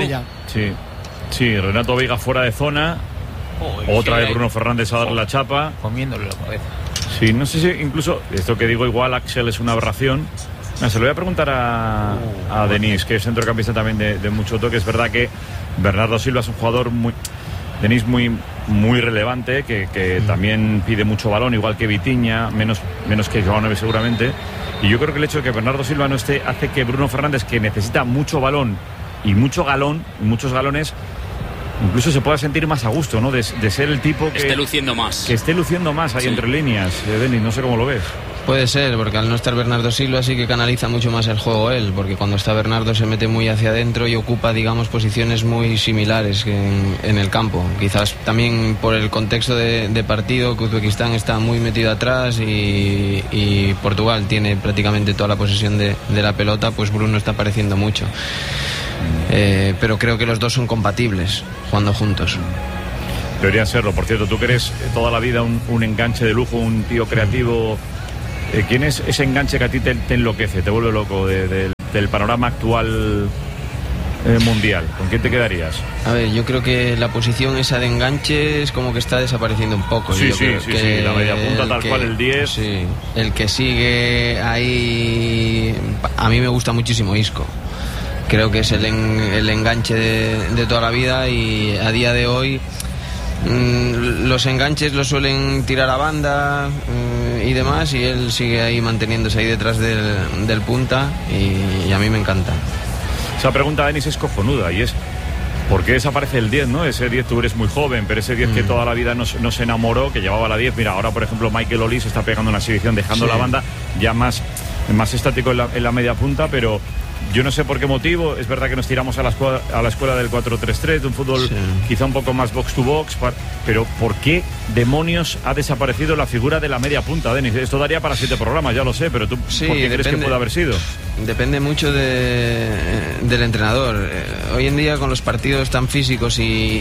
Sí, Renato Veiga fuera de zona. Otra vez Bruno Fernández a darle la chapa. Comiéndole la cabeza. Sí, no sé si incluso, esto que digo igual, Axel, es una aberración. Se lo voy a preguntar a Denis, que es centrocampista también de mucho toque. Es verdad que Bernardo Silva es un jugador Denis muy relevante, que también pide mucho balón, igual que Vitinha, menos que Joao Neves seguramente. Y yo creo que el hecho de que Bernardo Silva no esté hace que Bruno Fernández, que necesita mucho balón y muchos galones, incluso se pueda sentir más a gusto, ¿no? De ser el tipo que esté luciendo más. Que esté luciendo más ahí entre líneas, Denis, no sé cómo lo ves. Puede ser, porque al no estar Bernardo Silva sí que canaliza mucho más el juego él, porque cuando está Bernardo se mete muy hacia adentro y ocupa, digamos, posiciones muy similares en el campo. Quizás también por el contexto de partido, que Uzbekistán está muy metido atrás y Portugal tiene prácticamente toda la posesión de la pelota, pues Bruno está apareciendo mucho. Pero creo que los dos son compatibles jugando juntos. Deberían serlo. Por cierto, tú que eres toda la vida un enganche de lujo, un tío creativo. ¿Quién es ese enganche que a ti te enloquece, te vuelve loco del panorama actual mundial? ¿Con quién te quedarías? A ver, yo creo que la posición esa de enganche es como que está desapareciendo un poco. Sí, la media punta tal cual, el 10. Sí, el que sigue ahí, a mí me gusta muchísimo Isco. Creo que es el enganche de toda la vida y a día de hoy los enganches los suelen tirar a banda y demás, y él sigue ahí manteniéndose ahí detrás del punta y a mí me encanta. Esa pregunta, Denis, es cojonuda y es ¿por qué desaparece el 10, no? Ese 10, tú eres muy joven, pero ese 10 que toda la vida nos enamoró, que llevaba la 10. Mira, ahora por ejemplo Michael Olise está pegando una exhibición dejando la banda ya más estático en la media punta, pero yo no sé por qué motivo. Es verdad que nos tiramos a la escuela del 4-3-3, de un fútbol quizá un poco más box to box, pero ¿por qué demonios ha desaparecido la figura de la media punta, Denis? Esto daría para 7 programas, ya lo sé, pero tú ¿por qué crees que puede haber sido? Depende mucho del entrenador. Hoy en día con los partidos tan físicos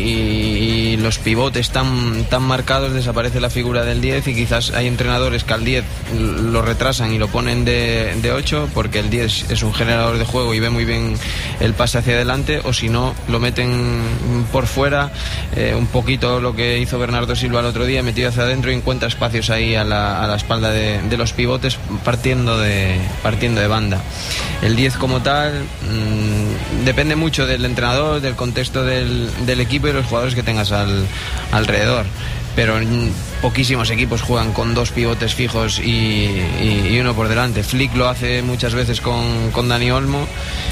y los pivotes tan marcados, desaparece la figura del 10 y quizás hay entrenadores que al 10 lo retrasan y lo ponen de 8 porque el 10 es un generador de juego y ve muy bien el pase hacia adelante, o si no lo meten por fuera, un poquito lo que hizo Bernardo Silva el otro día, metido hacia adentro y encuentra espacios ahí a la espalda de los pivotes partiendo de banda. El 10 como tal depende mucho del entrenador, del contexto del equipo y los jugadores que tengas alrededor, pero poquísimos equipos juegan con 2 pivotes fijos y uno por delante. Flick lo hace muchas veces con Dani Olmo,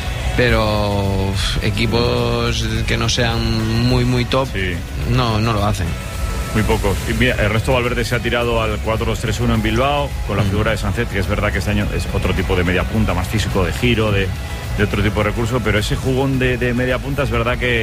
pero equipos que no sean muy top no lo hacen. Muy pocos. Y mira, Ernesto Valverde se ha tirado al 4-2-3-1 en Bilbao con la figura de Sánchez, que es verdad que este año es otro tipo de media punta, más físico, de giro, de otro tipo de recurso, pero ese jugón de media punta es verdad que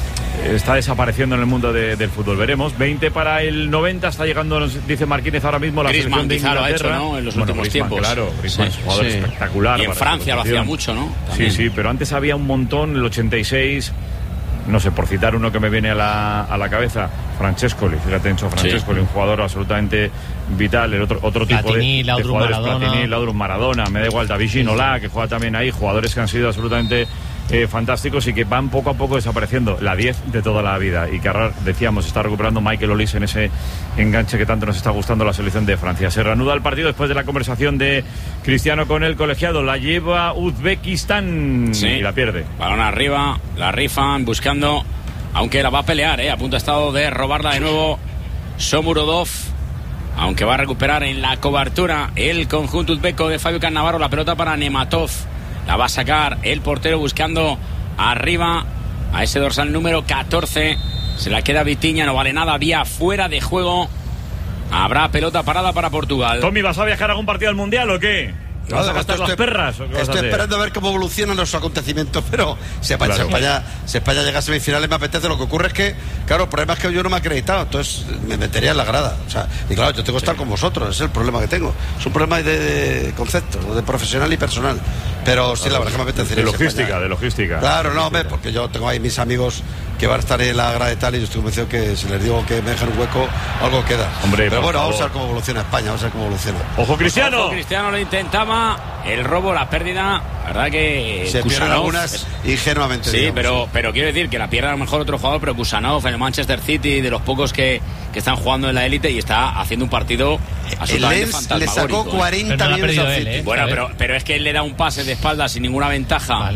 está desapareciendo en el mundo del fútbol. Veremos. 20 para el 90, está llegando, nos dice Marquínez ahora mismo, la selección de Inglaterra. Lo ha hecho, ¿no? En los últimos tiempos. Claro, Griezmann es un jugador espectacular. Y en Francia lo hacía mucho, ¿no? También. Sí, pero antes había un montón, el 86... No sé, por citar uno que me viene a la cabeza, Francescoli, fíjate, Enzo Francescoli, un jugador absolutamente vital. El otro Platini, tipo de jugadores, Platini, Laudrup, Maradona, me da igual, David Ginola, que juega también ahí, jugadores que han sido absolutamente fantásticos y que van poco a poco desapareciendo. La 10 de toda la vida, y que ahora, decíamos, está recuperando Michael Olise en ese enganche que tanto nos está gustando la selección de Francia. Se reanuda el partido después de la conversación de Cristiano con el colegiado. La lleva Uzbekistán y la pierde. Balón arriba, la rifan buscando, aunque la va a pelear, a punto ha estado de robarla de nuevo Shomurodov, aunque va a recuperar en la cobertura el conjunto uzbeco de Fabio Cannavaro. La pelota para Nematov, la va a sacar el portero buscando arriba a ese dorsal número 14. Se la queda Vitinha, no vale nada, vía fuera de juego. Habrá pelota parada para Portugal. Tommy, ¿vas a viajar a algún partido al Mundial o qué? ¿Vas a gastar las perras? Estoy esperando a ver cómo evolucionan los acontecimientos, pero si España llega a semifinales me apetece. Lo que ocurre es que, claro, el problema es que yo no me he acreditado, entonces me metería en la grada. O sea, y claro, yo tengo que estar con vosotros, ese es el problema que tengo. Es un problema de conceptos, de profesional y personal. Pero sí, la verdad que me apetece. De logística. Claro, no, porque yo tengo ahí mis amigos que van a estar en la grada y tal, y yo estoy convencido que si les digo que me dejan un hueco, algo queda. Hombre, pero bueno, vamos a ver cómo evoluciona España, vamos a ver cómo evoluciona. ¡Ojo, Cristiano! Ojo, Cristiano lo intentaba, el robo, la pérdida, la verdad que se pierden algunas ingenuamente. Sí, digamos, pero quiero decir que la pierde a lo mejor otro jugador, pero Kusanov en el Manchester City, de los pocos que están jugando en la élite, y está haciendo un partido el Lens le sacó 40 millones al City. Bueno, pero es que él le da un pase de espalda sin ninguna ventaja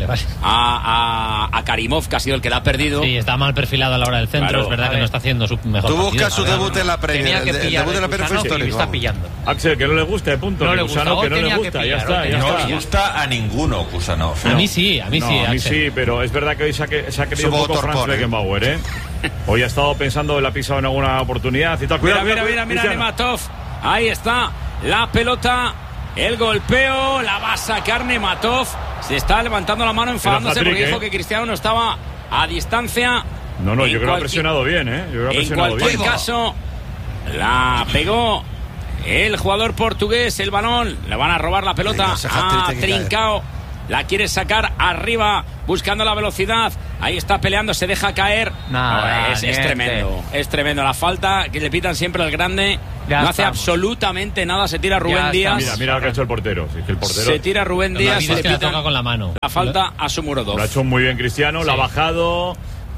a Karimov, que ha sido el que la ha perdido. Sí, está mal perfilado a la hora del centro. Claro. Es verdad que no está haciendo su mejor Tú buscas partido. su debut en la Premier. El debut de la Premier fue histórico. Está pillando. Axel, que no le gusta, punto. No le gusta. Kusanov, que no Tenía le que gusta, pillar, ya está. No le gusta a ninguno Kusanov. A mí sí, A mí sí, pero es verdad que hoy se ha querido un poco Franz Beckenbauer, ¿eh? Hoy ha estado pensando, le ha pisado en alguna oportunidad y tal. Mira, Nematov. Ahí está la pelota, el golpeo, la va a sacar Nematov. Se está levantando la mano enfadándose porque dijo que Cristiano no estaba a distancia. No, yo creo que ha presionado bien, ¿eh? En cualquier caso, la pegó el jugador portugués, el balón. Le van a robar la pelota a Trincao. La quiere sacar arriba, buscando la velocidad. Ahí está peleando, se deja caer. Es tremendo. Es tremendo. La falta que le pitan siempre al grande. No hace absolutamente nada. Se tira Rubén Díaz. Mira lo que ha hecho el portero. Sí, que el portero se tira Rubén Díaz. Se le toca con la mano. La falta a Shomurodov. Lo ha hecho muy bien Cristiano. La ha bajado.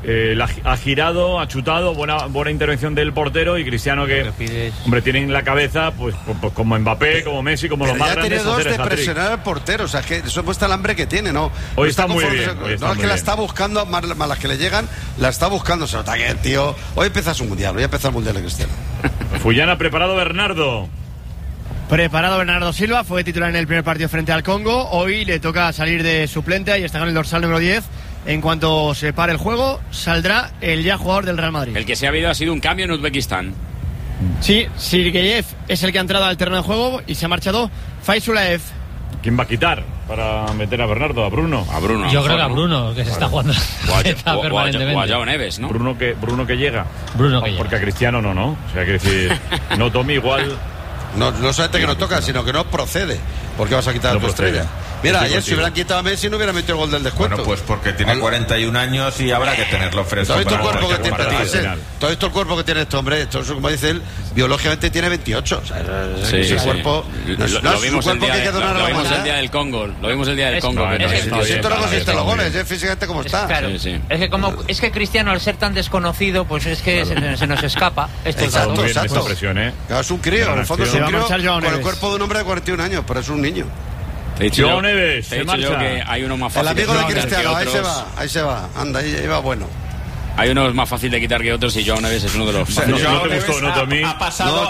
Ha girado, ha chutado, buena intervención del portero y Cristiano que, hombre, tiene en la cabeza pues como Mbappé, como Messi, como los más ya grandes. Tiene dos de presionar al portero, o sea, que eso muestra el hambre que tiene, ¿no? Hoy está muy bien. No es que la está buscando, más las que le llegan, la está buscando. Se nota que el tío, hoy empieza su mundial, hoy empieza el mundial de Cristiano. Fullana preparado Bernardo. Preparado Bernardo Silva, fue titular en el primer partido frente al Congo. Hoy le toca salir de suplente, ahí está con el dorsal número 10. En cuanto se pare el juego, saldrá el ya jugador del Real Madrid. El que se ha habido ha sido un cambio en Uzbekistán. Sí, Sergeyev es el que ha entrado al terreno de juego y se ha marchado Faisulaev. ¿Quién va a quitar para meter a Bernardo? ¿A Bruno? Yo creo que a Bruno, que se está jugando permanentemente. O a Joao Neves, ¿no? Bruno que llega. Porque a Cristiano no. O sea, que decir, no, Tommy, igual. No solamente que no toca, sino que no procede. ¿Por qué vas a quitar a tu estrella? Mira, ayer si hubieran quitado a Messi no hubiera metido el gol del descuento. Bueno, pues porque tiene 41 años y habrá que tenerlo fresco. ¿Tú has visto el cuerpo que tiene? ¿Tú has visto el cuerpo que tiene este hombre? Esto, como dice él, biológicamente tiene 28. O sea, ese cuerpo. Lo vimos el día del Congo. Lo vimos el día del Congo. Siento no consiste los goles, físicamente como está. Claro. Es que Cristiano, al ser tan desconocido, pues es que se nos escapa. Exacto. Es un crío, en el fondo es un crío con el Neves. cuerpo de un hombre de 41 años, pero es un niño. Joao Neves, te he dicho yo que hay uno más El fácil amigo de de quitar Cristiano, que otros. ahí se va. Anda, ahí va bueno. Hay uno más fácil de quitar que otros y Joao Neves es uno de los fáciles. No te gustó, ¿no, Tommy? Ha pasado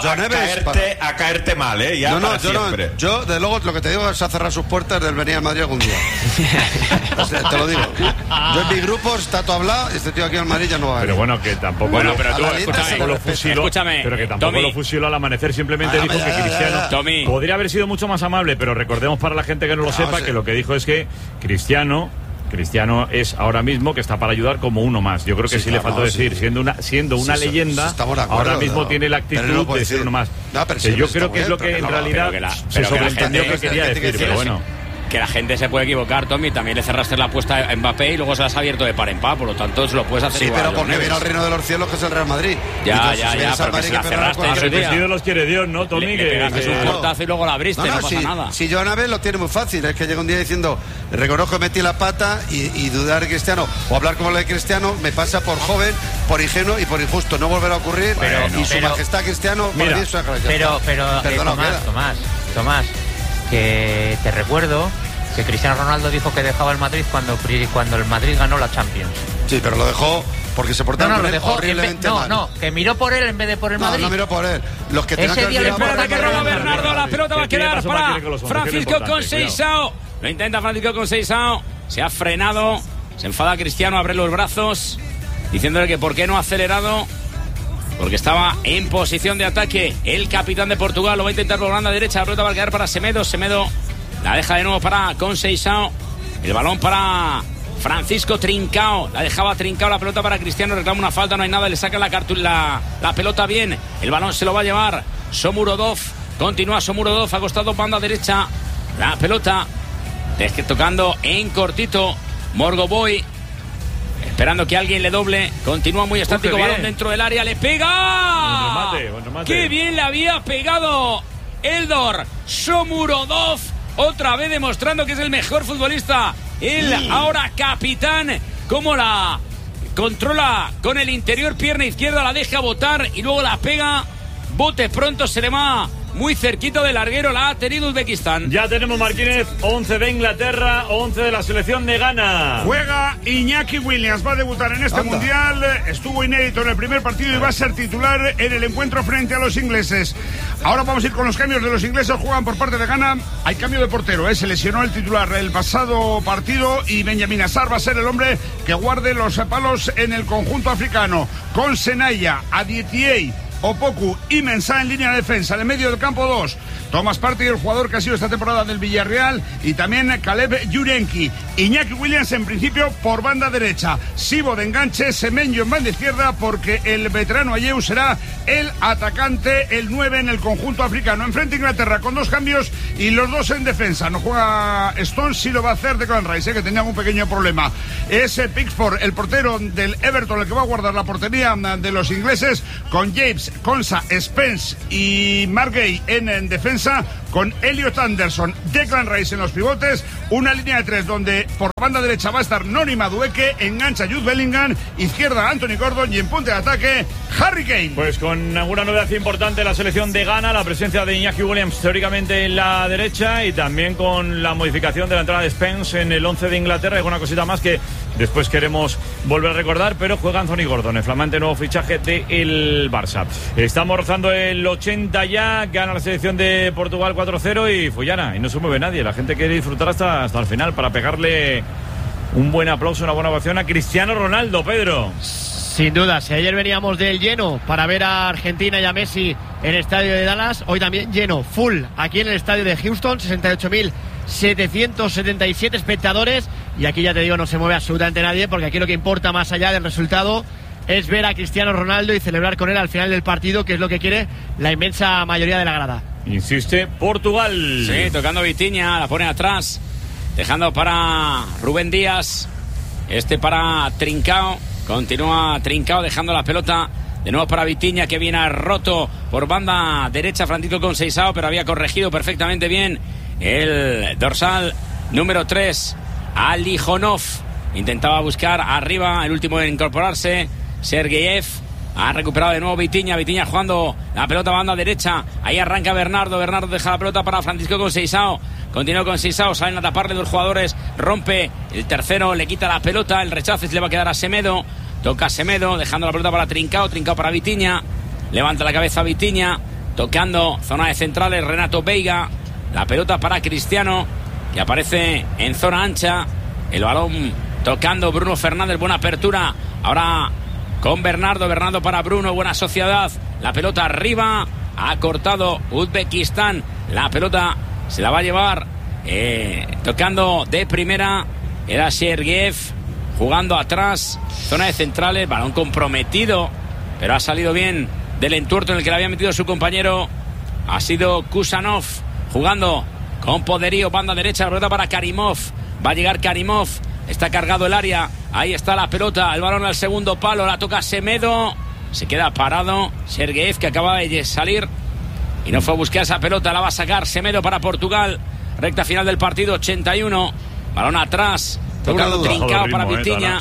a caerte mal, ¿eh? Ya para siempre. Yo, de luego, lo que te digo es a cerrar sus puertas del venir a Madrid algún día. O sea, te lo digo. Yo en mi grupo está todo hablado y este tío aquí al Madrid ya no va a venir. Pero bueno, que tampoco. Bueno, pero tú, escúchame. Pero que tampoco Tommy, lo fusiló al amanecer. Simplemente dijo que Cristiano Tommy podría haber sido mucho más amable, pero recordemos para la gente que no lo sepa que lo que dijo es que Cristiano es ahora mismo que está para ayudar como uno más. Yo creo que sí le faltó decir, siendo una leyenda, ahora mismo tiene la actitud de ser uno más. Yo creo que es lo que en realidad se sobreentendió que quería decir, pero bueno. Que la gente se puede equivocar, Tommy. También le cerraste la apuesta a Mbappé y luego se la has abierto de par en par. Por lo tanto, se lo puedes hacer igual. Sí, pero porque viene al reino de los cielos, que es el Real Madrid. Ya, pero que se la cerraste en su día. El los quiere Dios, ¿no, Tommy? Le pegaste un portazo y luego la abriste, no pasa nada. Si Joao Neves lo tiene muy fácil, es que llega un día diciendo, reconozco que metí la pata y dudar de Cristiano, o hablar como lo de Cristiano, me pasa por joven, por ingenuo y por injusto. No volverá a ocurrir. Y su majestad Cristiano, pero Tomás, que te recuerdo que Cristiano Ronaldo dijo que dejaba el Madrid cuando el Madrid ganó la Champions. Sí, pero lo dejó porque se portaron horriblemente mal. No, que miró por él en vez de por el Madrid. No miró por él. Los que tenían que espérate que roba Bernardo, la pelota va a quedar para Francisco Conceição. Lo intenta Francisco Conceição, se ha frenado, se enfada Cristiano, abre los brazos, diciéndole que por qué no ha acelerado. Porque estaba en posición de ataque el capitán de Portugal. Lo va a intentar por banda derecha. La pelota va a quedar para Semedo. Semedo la deja de nuevo para Conceição. El balón para Francisco Trincao. La dejaba Trincao. La pelota para Cristiano. Reclama una falta. No hay nada. Le saca la pelota bien. El balón se lo va a llevar Shomurodov. Continúa Shomurodov. Ha costado banda derecha. La pelota tocando en cortito. Morgoboy. Esperando que alguien le doble. Continúa muy estático. Balón dentro del área. ¡Le pega! Buen remate. ¡Qué bien le había pegado Eldor Shomurodov! Otra vez demostrando que es el mejor futbolista. El ahora capitán. Cómo la controla con el interior, pierna izquierda. La deja botar y luego la pega. Bote pronto, se le va muy cerquita del larguero, la ha tenido Uzbekistán. Ya tenemos, Martínez, 11 de Inglaterra, 11 de la selección de Ghana. Juega Iñaki Williams, va a debutar en este mundial, estuvo inédito en el primer partido y va a ser titular en el encuentro frente a los ingleses. Ahora vamos a ir con los cambios de los ingleses. Juegan por parte de Ghana, hay cambio de portero, se lesionó el titular el pasado partido y Benjamin Assar va a ser el hombre que guarde los palos en el conjunto africano, con Senaya, Adietie, Opoku y Mensah en línea de defensa. De medio del campo 2, Thomas Partey, el jugador que ha sido esta temporada del Villarreal, y también Caleb Jurenki. Iñaki Williams en principio por banda derecha, Sibo de enganche, Semenyo en banda izquierda, porque el veterano Ayew será el atacante, el 9 en el conjunto africano. Enfrente Inglaterra con 2 cambios y los 2 en defensa. No juega Stones, sí lo va a hacer Declan Rice, que tenía un pequeño problema. Es Pickford, el portero del Everton, el que va a guardar la portería de los ingleses, con James, Konsa, Spence y Margay en defensa, con Elliot Anderson, Declan Rice en los pivotes, una línea de 3 donde por banda derecha va a estar Noni Madueke, engancha Jude Bellingham, izquierda Anthony Gordon y en punto de ataque Harry Kane. Pues con alguna novedad importante la selección de Ghana, la presencia de Iñaki Williams teóricamente en la derecha y también con la modificación de la entrada de Spence en el 11 de Inglaterra. Es una cosita más que después queremos volver a recordar, pero juega Anthony Gordon, el flamante nuevo fichaje del Barça. Estamos rozando el 80 ya, gana la selección de Portugal 4-0 y Fullana, y no se mueve nadie. La gente quiere disfrutar hasta el final para pegarle un buen aplauso, una buena ovación a Cristiano Ronaldo, Pedro. Sin duda, si ayer veníamos del lleno para ver a Argentina y a Messi en el estadio de Dallas, hoy también lleno, full, aquí en el estadio de Houston, 68.777 espectadores, y aquí ya te digo, no se mueve absolutamente nadie, porque aquí lo que importa más allá del resultado es ver a Cristiano Ronaldo y celebrar con él al final del partido, que es lo que quiere la inmensa mayoría de la grada. Insiste Portugal. Sí, tocando Vitinha, la pone atrás, dejando para Rubén Díaz, para Trincao, continúa Trincao dejando la pelota de nuevo para Vitinha, que viene roto por banda derecha Francisco Conceição, pero había corregido perfectamente bien el dorsal número 3, Alijonov. Intentaba buscar arriba, el último en incorporarse, Sergeyev. Ha recuperado de nuevo Vitinha jugando la pelota a banda derecha. Ahí arranca Bernardo deja la pelota para Francisco Conceição. Continúa Conceição, salen a taparle 2 jugadores, rompe el tercero, le quita la pelota, el rechazo se le va a quedar a Semedo. Toca Semedo, dejando la pelota para Trincao para Vitinha. Levanta la cabeza Vitinha, tocando zona de centrales Renato Veiga. La pelota para Cristiano, que aparece en zona ancha. El balón tocando Bruno Fernández, buena apertura. Ahora con Bernardo para Bruno, buena sociedad. La pelota arriba, ha cortado Uzbekistán. La pelota se la va a llevar, tocando de primera. Era Sergeyev, jugando atrás, zona de centrales, balón comprometido, pero ha salido bien del entuerto en el que le había metido su compañero. Ha sido Kusanov, jugando con poderío, banda derecha, la pelota para Karimov. Va a llegar Karimov, está cargado el área, ahí está la pelota, el balón al segundo palo, la toca Semedo, se queda parado Sergeyev, que acaba de salir y no fue a buscar esa pelota, la va a sacar Semedo para Portugal. Recta final del partido, 81, balón atrás, tocando Trincao para Vitinha.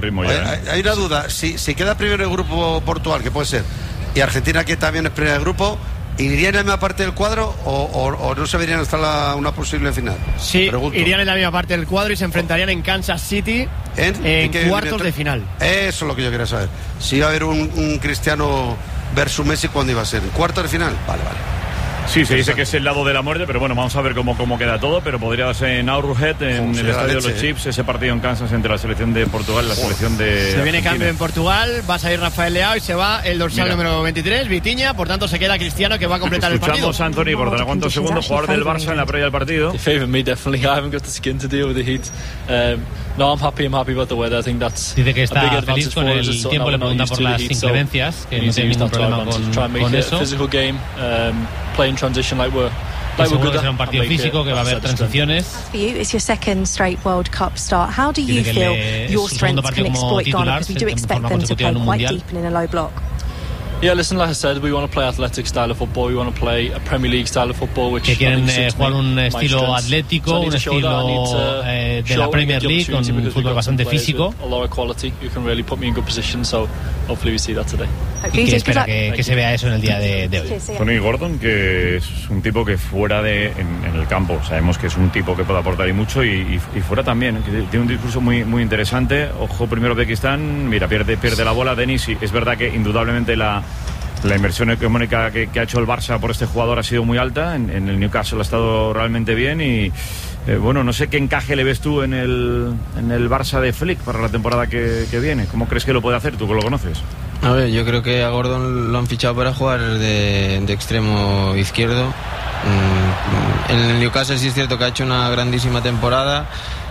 Hay una duda, si queda primero el grupo Portugal, que puede ser, y Argentina, que también es primero del grupo, ¿irían en la misma parte del cuadro o no se verían hasta una posible final? Sí, irían en la misma parte del cuadro y se enfrentarían en Kansas City en cuartos de final. Eso es lo que yo quería saber. Si iba a haber un Cristiano versus Messi, ¿cuándo iba a ser? ¿En cuartos de final? Vale. Sí, se dice que es el lado de la muerte, pero bueno, vamos a ver cómo queda todo, pero podría darse en Arrowhead, en el estadio de los Chiefs, ese partido en Kansas entre la selección de Portugal y la selección de Se viene Argentina. cambio en Portugal, va a salir Rafael Leao y se va el dorsal número 23, Vitinha, por tanto se queda Cristiano, que va a completar el partido. Escuchamos a Anthony Gordon, ¿a cuántos segundos? Jugador del Barça en la previa del partido. Favour me definitely. I haven't got the skin to deal with the heat. No, I'm happy about the weather. I think that's dice que está feliz con el tiempo, le pregunta por las inclemencias, que no tiene ningún problema con eso. Physical game, playing transition like we're seguro que será un partido físico, que va a haber transiciones. It's your second straight World Cup start. How do you feel your strengths can exploit Ghana? Because we do expect them to play quite deep and in a low block. Yeah, listen, like I said, we want to play athletic style of football. We want to play a Premier League style of football, which que quieren jugar un estilo atlético, un estilo de la Premier League, con un fútbol bastante físico. A lot of quality. You can really put me in good position, so hopefully we see that today. Y que espera que se vea eso en el día de hoy. Tony Gordon, que es un tipo que fuera en el campo, sabemos que es un tipo que puede aportar y mucho, y fuera también, que tiene un discurso muy, muy interesante. Ojo primero Uzbekistán, mira, pierde la bola Denis, y es verdad que indudablemente la inversión económica que ha hecho el Barça por este jugador ha sido muy alta. En el Newcastle ha estado realmente bien y bueno, no sé qué encaje le ves tú en el Barça de Flick para la temporada que viene. ¿Cómo crees que lo puede hacer tú, que lo conoces? A ver, yo creo que a Gordon lo han fichado para jugar de extremo izquierdo. En el Newcastle sí es cierto que ha hecho una grandísima temporada.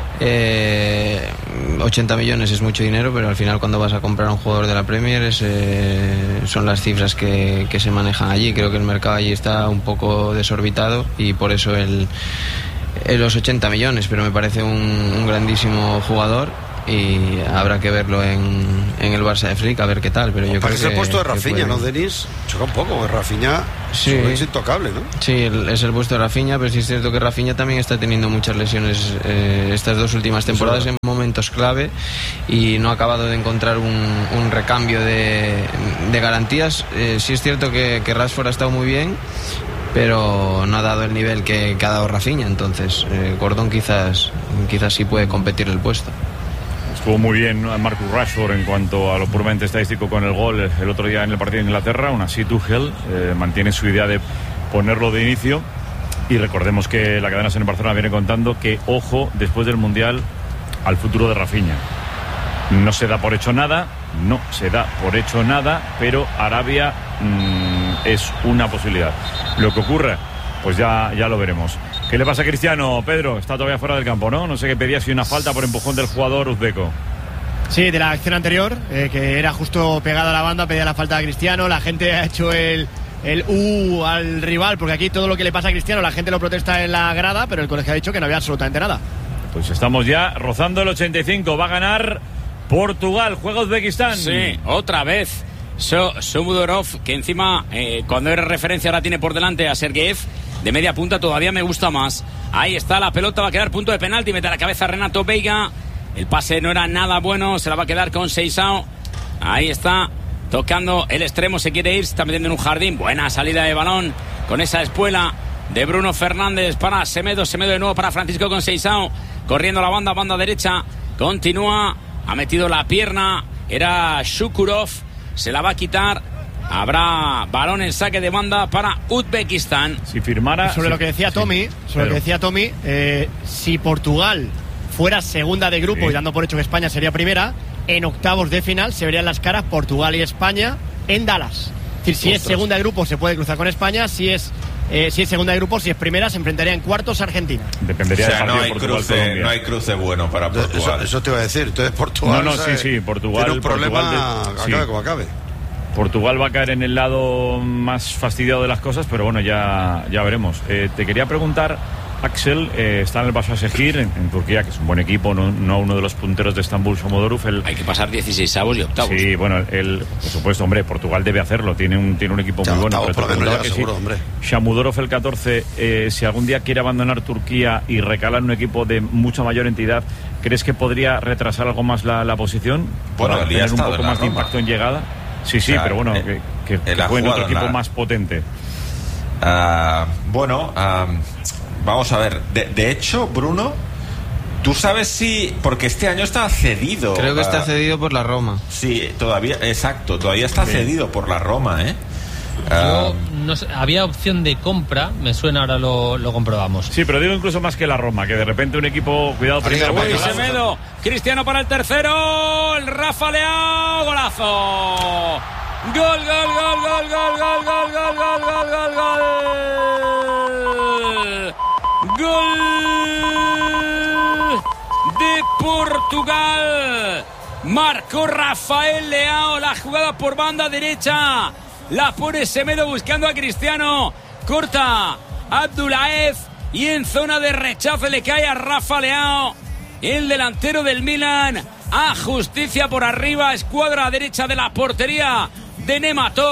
80 millones es mucho dinero, pero al final cuando vas a comprar a un jugador de la Premier son las cifras que se manejan allí. Creo que el mercado allí está un poco desorbitado y por eso los 80 millones, pero me parece un grandísimo jugador y habrá que verlo en el Barça de Flick, a ver qué tal. Pero yo creo que el puesto de Rafinha, ¿no, Denis? Choca un poco, Rafinha sí, es intocable, ¿no? Sí, es el puesto de Rafinha, pero sí es cierto que Rafinha también está teniendo muchas lesiones estas dos últimas temporadas en momentos clave y no ha acabado de encontrar un recambio de garantías. Sí es cierto que Rashford ha estado muy bien, pero no ha dado el nivel que ha dado Rafinha, entonces Gordon quizás sí puede competir el puesto. Estuvo muy bien Marcus Rashford en cuanto a lo puramente estadístico con el gol el otro día en el partido de Inglaterra. Aún así Tuchel mantiene su idea de ponerlo de inicio y recordemos que la cadena SER en Barcelona viene contando que, ojo, después del Mundial al futuro de Rafinha. No se da por hecho nada, pero Arabia es una posibilidad. Lo que ocurra, pues ya lo veremos. ¿Qué le pasa a Cristiano, Pedro? Está todavía fuera del campo, ¿no? No sé qué pedía, si una falta por empujón del jugador uzbeco. Sí, de la acción anterior, que era justo pegada a la banda, pedía la falta a Cristiano. La gente ha hecho el al rival, porque aquí todo lo que le pasa a Cristiano, la gente lo protesta en la grada, pero el colegio ha dicho que no había absolutamente nada. Pues estamos ya rozando el 85. Va a ganar Portugal, juega Uzbekistán. Sí, otra vez. Shomudorov, que encima, cuando eres referencia, ahora tiene por delante a Sergeyev. De media punta todavía me gusta más. Ahí está la pelota, va a quedar punto de penalti. Mete a la cabeza Renato Veiga. El pase no era nada bueno, se la va a quedar con Seisao. Ahí está, tocando el extremo, se quiere ir, se está metiendo en un jardín. Buena salida de balón con esa espuela de Bruno Fernández para Semedo. Semedo de nuevo para Francisco con Seisao. Corriendo la banda derecha. Continúa, ha metido la pierna. Era Shukurov, se la va a quitar. Habrá balón en saque de banda para Uzbekistán. Si firmara... Sobre lo que decía Tommy, si Portugal fuera segunda de grupo y dando por hecho que España sería primera, en octavos de final se verían las caras Portugal y España en Dallas. Es decir, si es segunda de grupo se puede cruzar con España, si es segunda de grupo, si es primera se enfrentaría en cuartos a Argentina. Dependería del partido. No hay cruce bueno para Portugal. Eso te iba a decir. Entonces Portugal Portugal tiene un problema, acabe como acabe. Portugal va a caer en el lado más fastidiado de las cosas, pero bueno, ya veremos. Te quería preguntar, Axel, está en el Başakşehir en Turquía, que es un buen equipo, no uno de los punteros de Estambul, Şomudorov. Hay que pasar 16avos y octavos. Sí, bueno, por supuesto, hombre, Portugal debe hacerlo, tiene un equipo muy bueno. Pero Şomudorov el 14, si algún día quiere abandonar Turquía y recalar en un equipo de mucha mayor entidad, ¿crees que podría retrasar algo más la posición? Bueno, para tener un poco más de impacto en llegada. Sí, o sea, pero bueno, que fue en otro equipo más potente. Vamos a ver. De hecho, Bruno, ¿tú sabes si...? Porque este año está cedido. Creo que está cedido por la Roma. Sí, todavía está cedido por la Roma, ¿eh? Yo no sé, había opción de compra, me suena, ahora lo comprobamos. Sí, pero digo incluso más que la Roma, que de repente un equipo, cuidado primero. Semedo, Cristiano para el tercero, el Rafa Leao, golazo. Gol de Portugal. Marcó Rafael Leao, la jugada por banda derecha. La pone Semedo buscando a Cristiano. Corta Abdulaev y en zona de rechazo le cae a Rafa Leao, el delantero del Milan. A justicia por arriba, escuadra derecha de la portería de Nematov.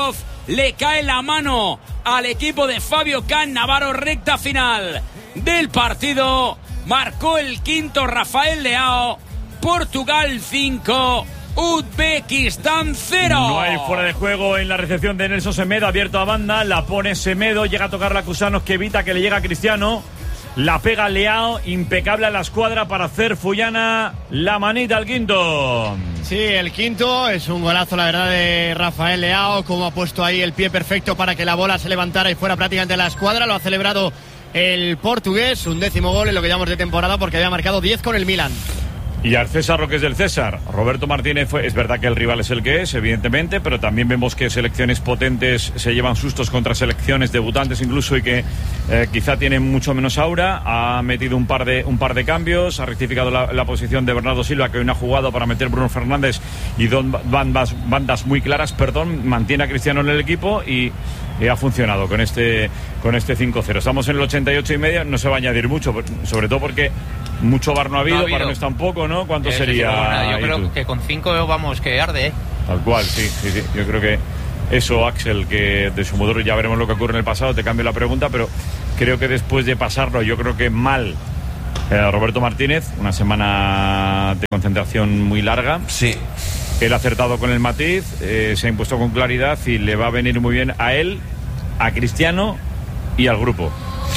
le cae la mano al equipo de Fabio Cannavaro. Recta final del partido. Marcó el quinto Rafael Leao. Portugal 5, Uzbekistán 0. No hay fuera de juego en la recepción de Nelson Semedo, abierto a banda, la pone Semedo, llega a tocar la Cusanos, que evita que le llegue a Cristiano, la pega Leao, impecable a la escuadra para hacer Fullana la manita al quinto. Sí, el quinto es un golazo, la verdad, de Rafael Leao, como ha puesto ahí el pie perfecto para que la bola se levantara y fuera prácticamente la escuadra. Lo ha celebrado el portugués, un 10º gol en lo que llamamos de temporada, porque había marcado 10 con el Milan. Y al César lo que es del César. Roberto Martínez es verdad que el rival es el que es, evidentemente, pero también vemos que selecciones potentes se llevan sustos contra selecciones debutantes incluso, y que quizá tienen mucho menos aura. Ha metido un par de cambios, ha rectificado la posición de Bernardo Silva, que hoy no ha jugado, para meter Bruno Fernández y dos bandas muy claras, mantiene a Cristiano en el equipo y ha funcionado con este 5-0. Estamos en el 88,5, no se va a añadir mucho, sobre todo porque mucho VAR no ha habido, para no es tampoco, ¿no? ¿Cuánto sería? Yo creo que con 5 vamos, que arde, ¿eh? Tal cual, sí. Yo creo que eso, Axel, que de su modo ya veremos lo que ocurre en el pasado, te cambio la pregunta, pero creo que después de pasarlo, yo creo que mal, Roberto Martínez, una semana de concentración muy larga. Sí. Él ha acertado con el matiz, se ha impuesto con claridad y le va a venir muy bien a él, a Cristiano y al grupo.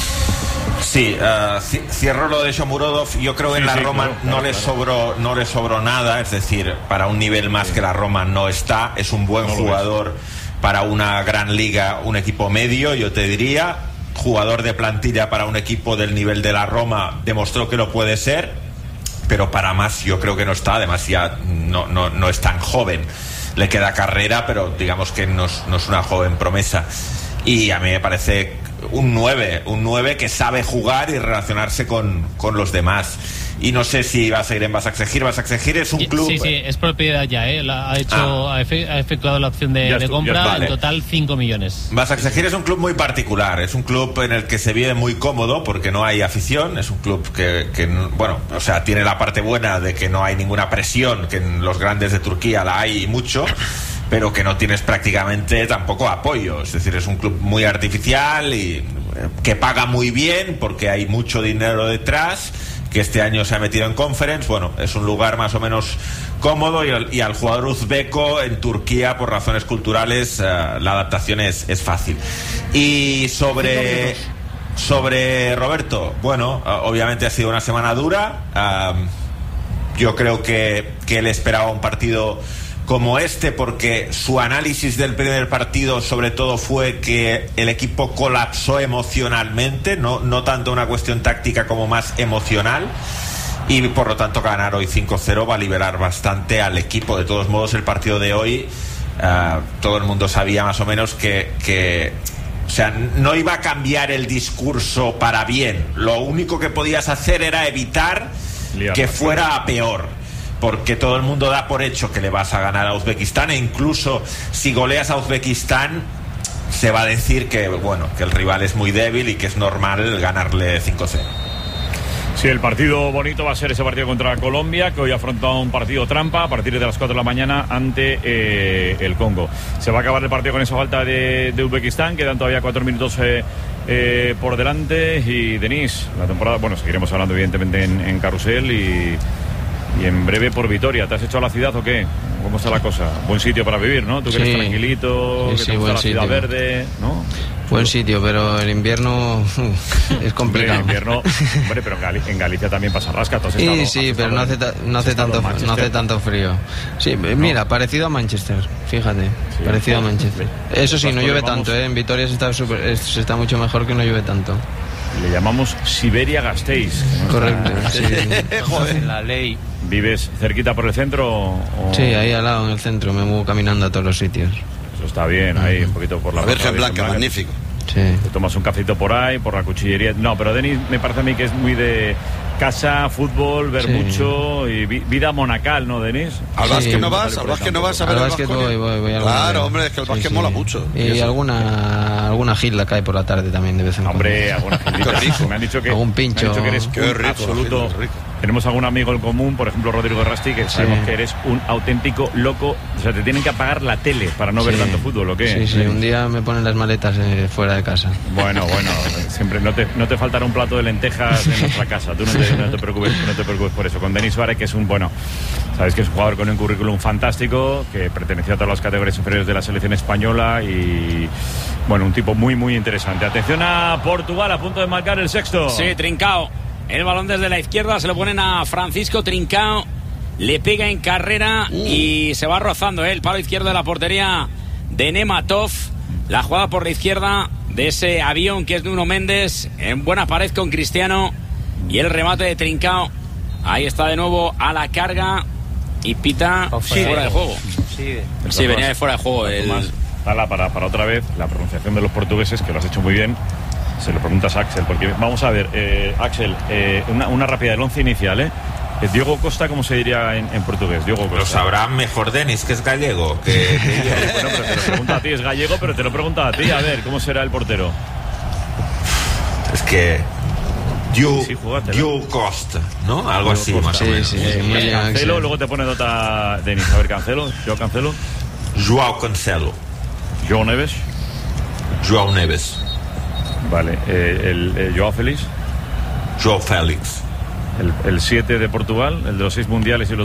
Sí, cierro lo de Shomurodov. Yo creo que en la Roma no le sobró nada, es decir, para un nivel más que la Roma no está. Es un buen jugador para una gran liga, un equipo medio, yo te diría. Jugador de plantilla para un equipo del nivel de la Roma, demostró que lo puede ser, pero para más yo creo que no está. Además ya no es tan joven, le queda carrera, pero digamos que no es una joven promesa. Y a mí me parece un 9 que sabe jugar y relacionarse con los demás. Y no sé si va a seguir en Basaksehir. Basaksehir es un club... Sí, es propiedad ya, ha efectuado la opción de compra, vale. En total 5 millones. Basaksehir es un club muy particular, es un club en el que se vive muy cómodo porque no hay afición, es un club que bueno, o sea, tiene la parte buena de que no hay ninguna presión, que en los grandes de Turquía la hay mucho, pero que no tienes prácticamente tampoco apoyo. Es decir, es un club muy artificial y que paga muy bien porque hay mucho dinero detrás, que este año se ha metido en Conference. Bueno, es un lugar más o menos cómodo, y al jugador uzbeco en Turquía, por razones culturales, la adaptación es fácil. Y sobre Roberto, bueno, obviamente ha sido una semana dura. Yo creo que él esperaba un partido como este, porque su análisis del primer partido sobre todo fue que el equipo colapsó emocionalmente, no tanto una cuestión táctica como más emocional, y por lo tanto ganar hoy 5-0 va a liberar bastante al equipo. De todos modos, el partido de hoy, todo el mundo sabía más o menos que o sea, no iba a cambiar el discurso para bien. Lo único que podías hacer era evitar que fuera a peor, porque todo el mundo da por hecho que le vas a ganar a Uzbekistán, e incluso si goleas a Uzbekistán se va a decir que el rival es muy débil y que es normal ganarle 5-0. Sí, el partido bonito va a ser ese partido contra Colombia, que hoy ha afrontado un partido trampa a partir de las 4 de la mañana ante el Congo. Se va a acabar el partido con esa falta de Uzbekistán, quedan todavía 4 minutos por delante. Y Denis, la temporada, seguiremos hablando evidentemente en Carrusel y en breve por Vitoria. ¿Te has hecho a la ciudad o qué? ¿Cómo está la cosa? Buen sitio para vivir, ¿no? Tú que eres tranquilito, que te gusta la ciudad verde, ¿no? Buen sitio, pero el invierno es complicado. El invierno, pero en Galicia también pasa rasca. Sí, pero no hace tanto frío. Sí, mira, parecido a Manchester, fíjate, parecido a Manchester. Eso sí, no llueve tanto, en Vitoria se está mucho mejor, que no llueve tanto. Le llamamos Siberia Gasteiz. Correcto, sí. Joder, la ley. ¿Vives cerquita por el centro? Sí, ahí al lado, en el centro, me muevo caminando a todos los sitios. Eso está bien, ahí un poquito por la Virgen Blanca, magnífico. Sí. Te tomas un cafecito por ahí, por la cuchillería. No, pero Denis me parece a mí que es muy de casa, fútbol, ver mucho y vida monacal, ¿no, Denis? ¿Al básquet no vas? ¿Al básquet no vas a ver al básquet? Voy claro, hombre, es que el básquet mola mucho. Y alguna gilda cae por la tarde también de vez en cuando. Hombre, alguna gildita. Qué rico. Me han dicho que algún pincho. Me han dicho que eres qué rico, absoluto tenemos algún amigo en común, por ejemplo Rodrigo Rasti, que sabemos que eres un auténtico loco. O sea, te tienen que apagar la tele para no ver tanto fútbol, ¿o qué? Sí, un día me ponen las maletas fuera de casa. Bueno, siempre no te faltará un plato de lentejas en nuestra casa. Tú no te preocupes por eso. Con Denis Suárez, que es un, sabes que es un jugador con un currículum fantástico, que perteneció a todas las categorías inferiores de la selección española y, bueno, un tipo muy, muy interesante. Atención a Portugal, a punto de marcar el sexto. Sí, Trincao. El balón desde la izquierda, se lo ponen a Francisco Trincao. Le pega en carrera y se va rozando el palo izquierdo de la portería de Nematov. La jugada por la izquierda de ese avión que es Nuno Méndez, en buena pared con Cristiano, y el remate de Trincao. Ahí está de nuevo a la carga y pita fuera de juego. Sí, venía de fuera de juego. Para otra vez la pronunciación de los portugueses, que lo has hecho muy bien. Se lo preguntas a Axel, porque vamos a ver, Axel, una rápida del 11 inicial, Diogo Costa, ¿cómo se diría en portugués? Diogo Costa. Lo sabrá mejor Denis, que es gallego. Bueno, pero te lo pregunto a ti, es gallego, pero te lo pregunto a ti. A ver, ¿cómo será el portero? Es que... Diogo Costa, ¿no? Algo así, más o menos. Sí, Cancelo, luego te pone nota Denis. A ver, Cancelo, Joao Cancelo. Joao Cancelo. Joao Neves. Joao Neves. Vale, el Joao Félix. Joao Félix. El 7 de Portugal, el de los 6 mundiales y los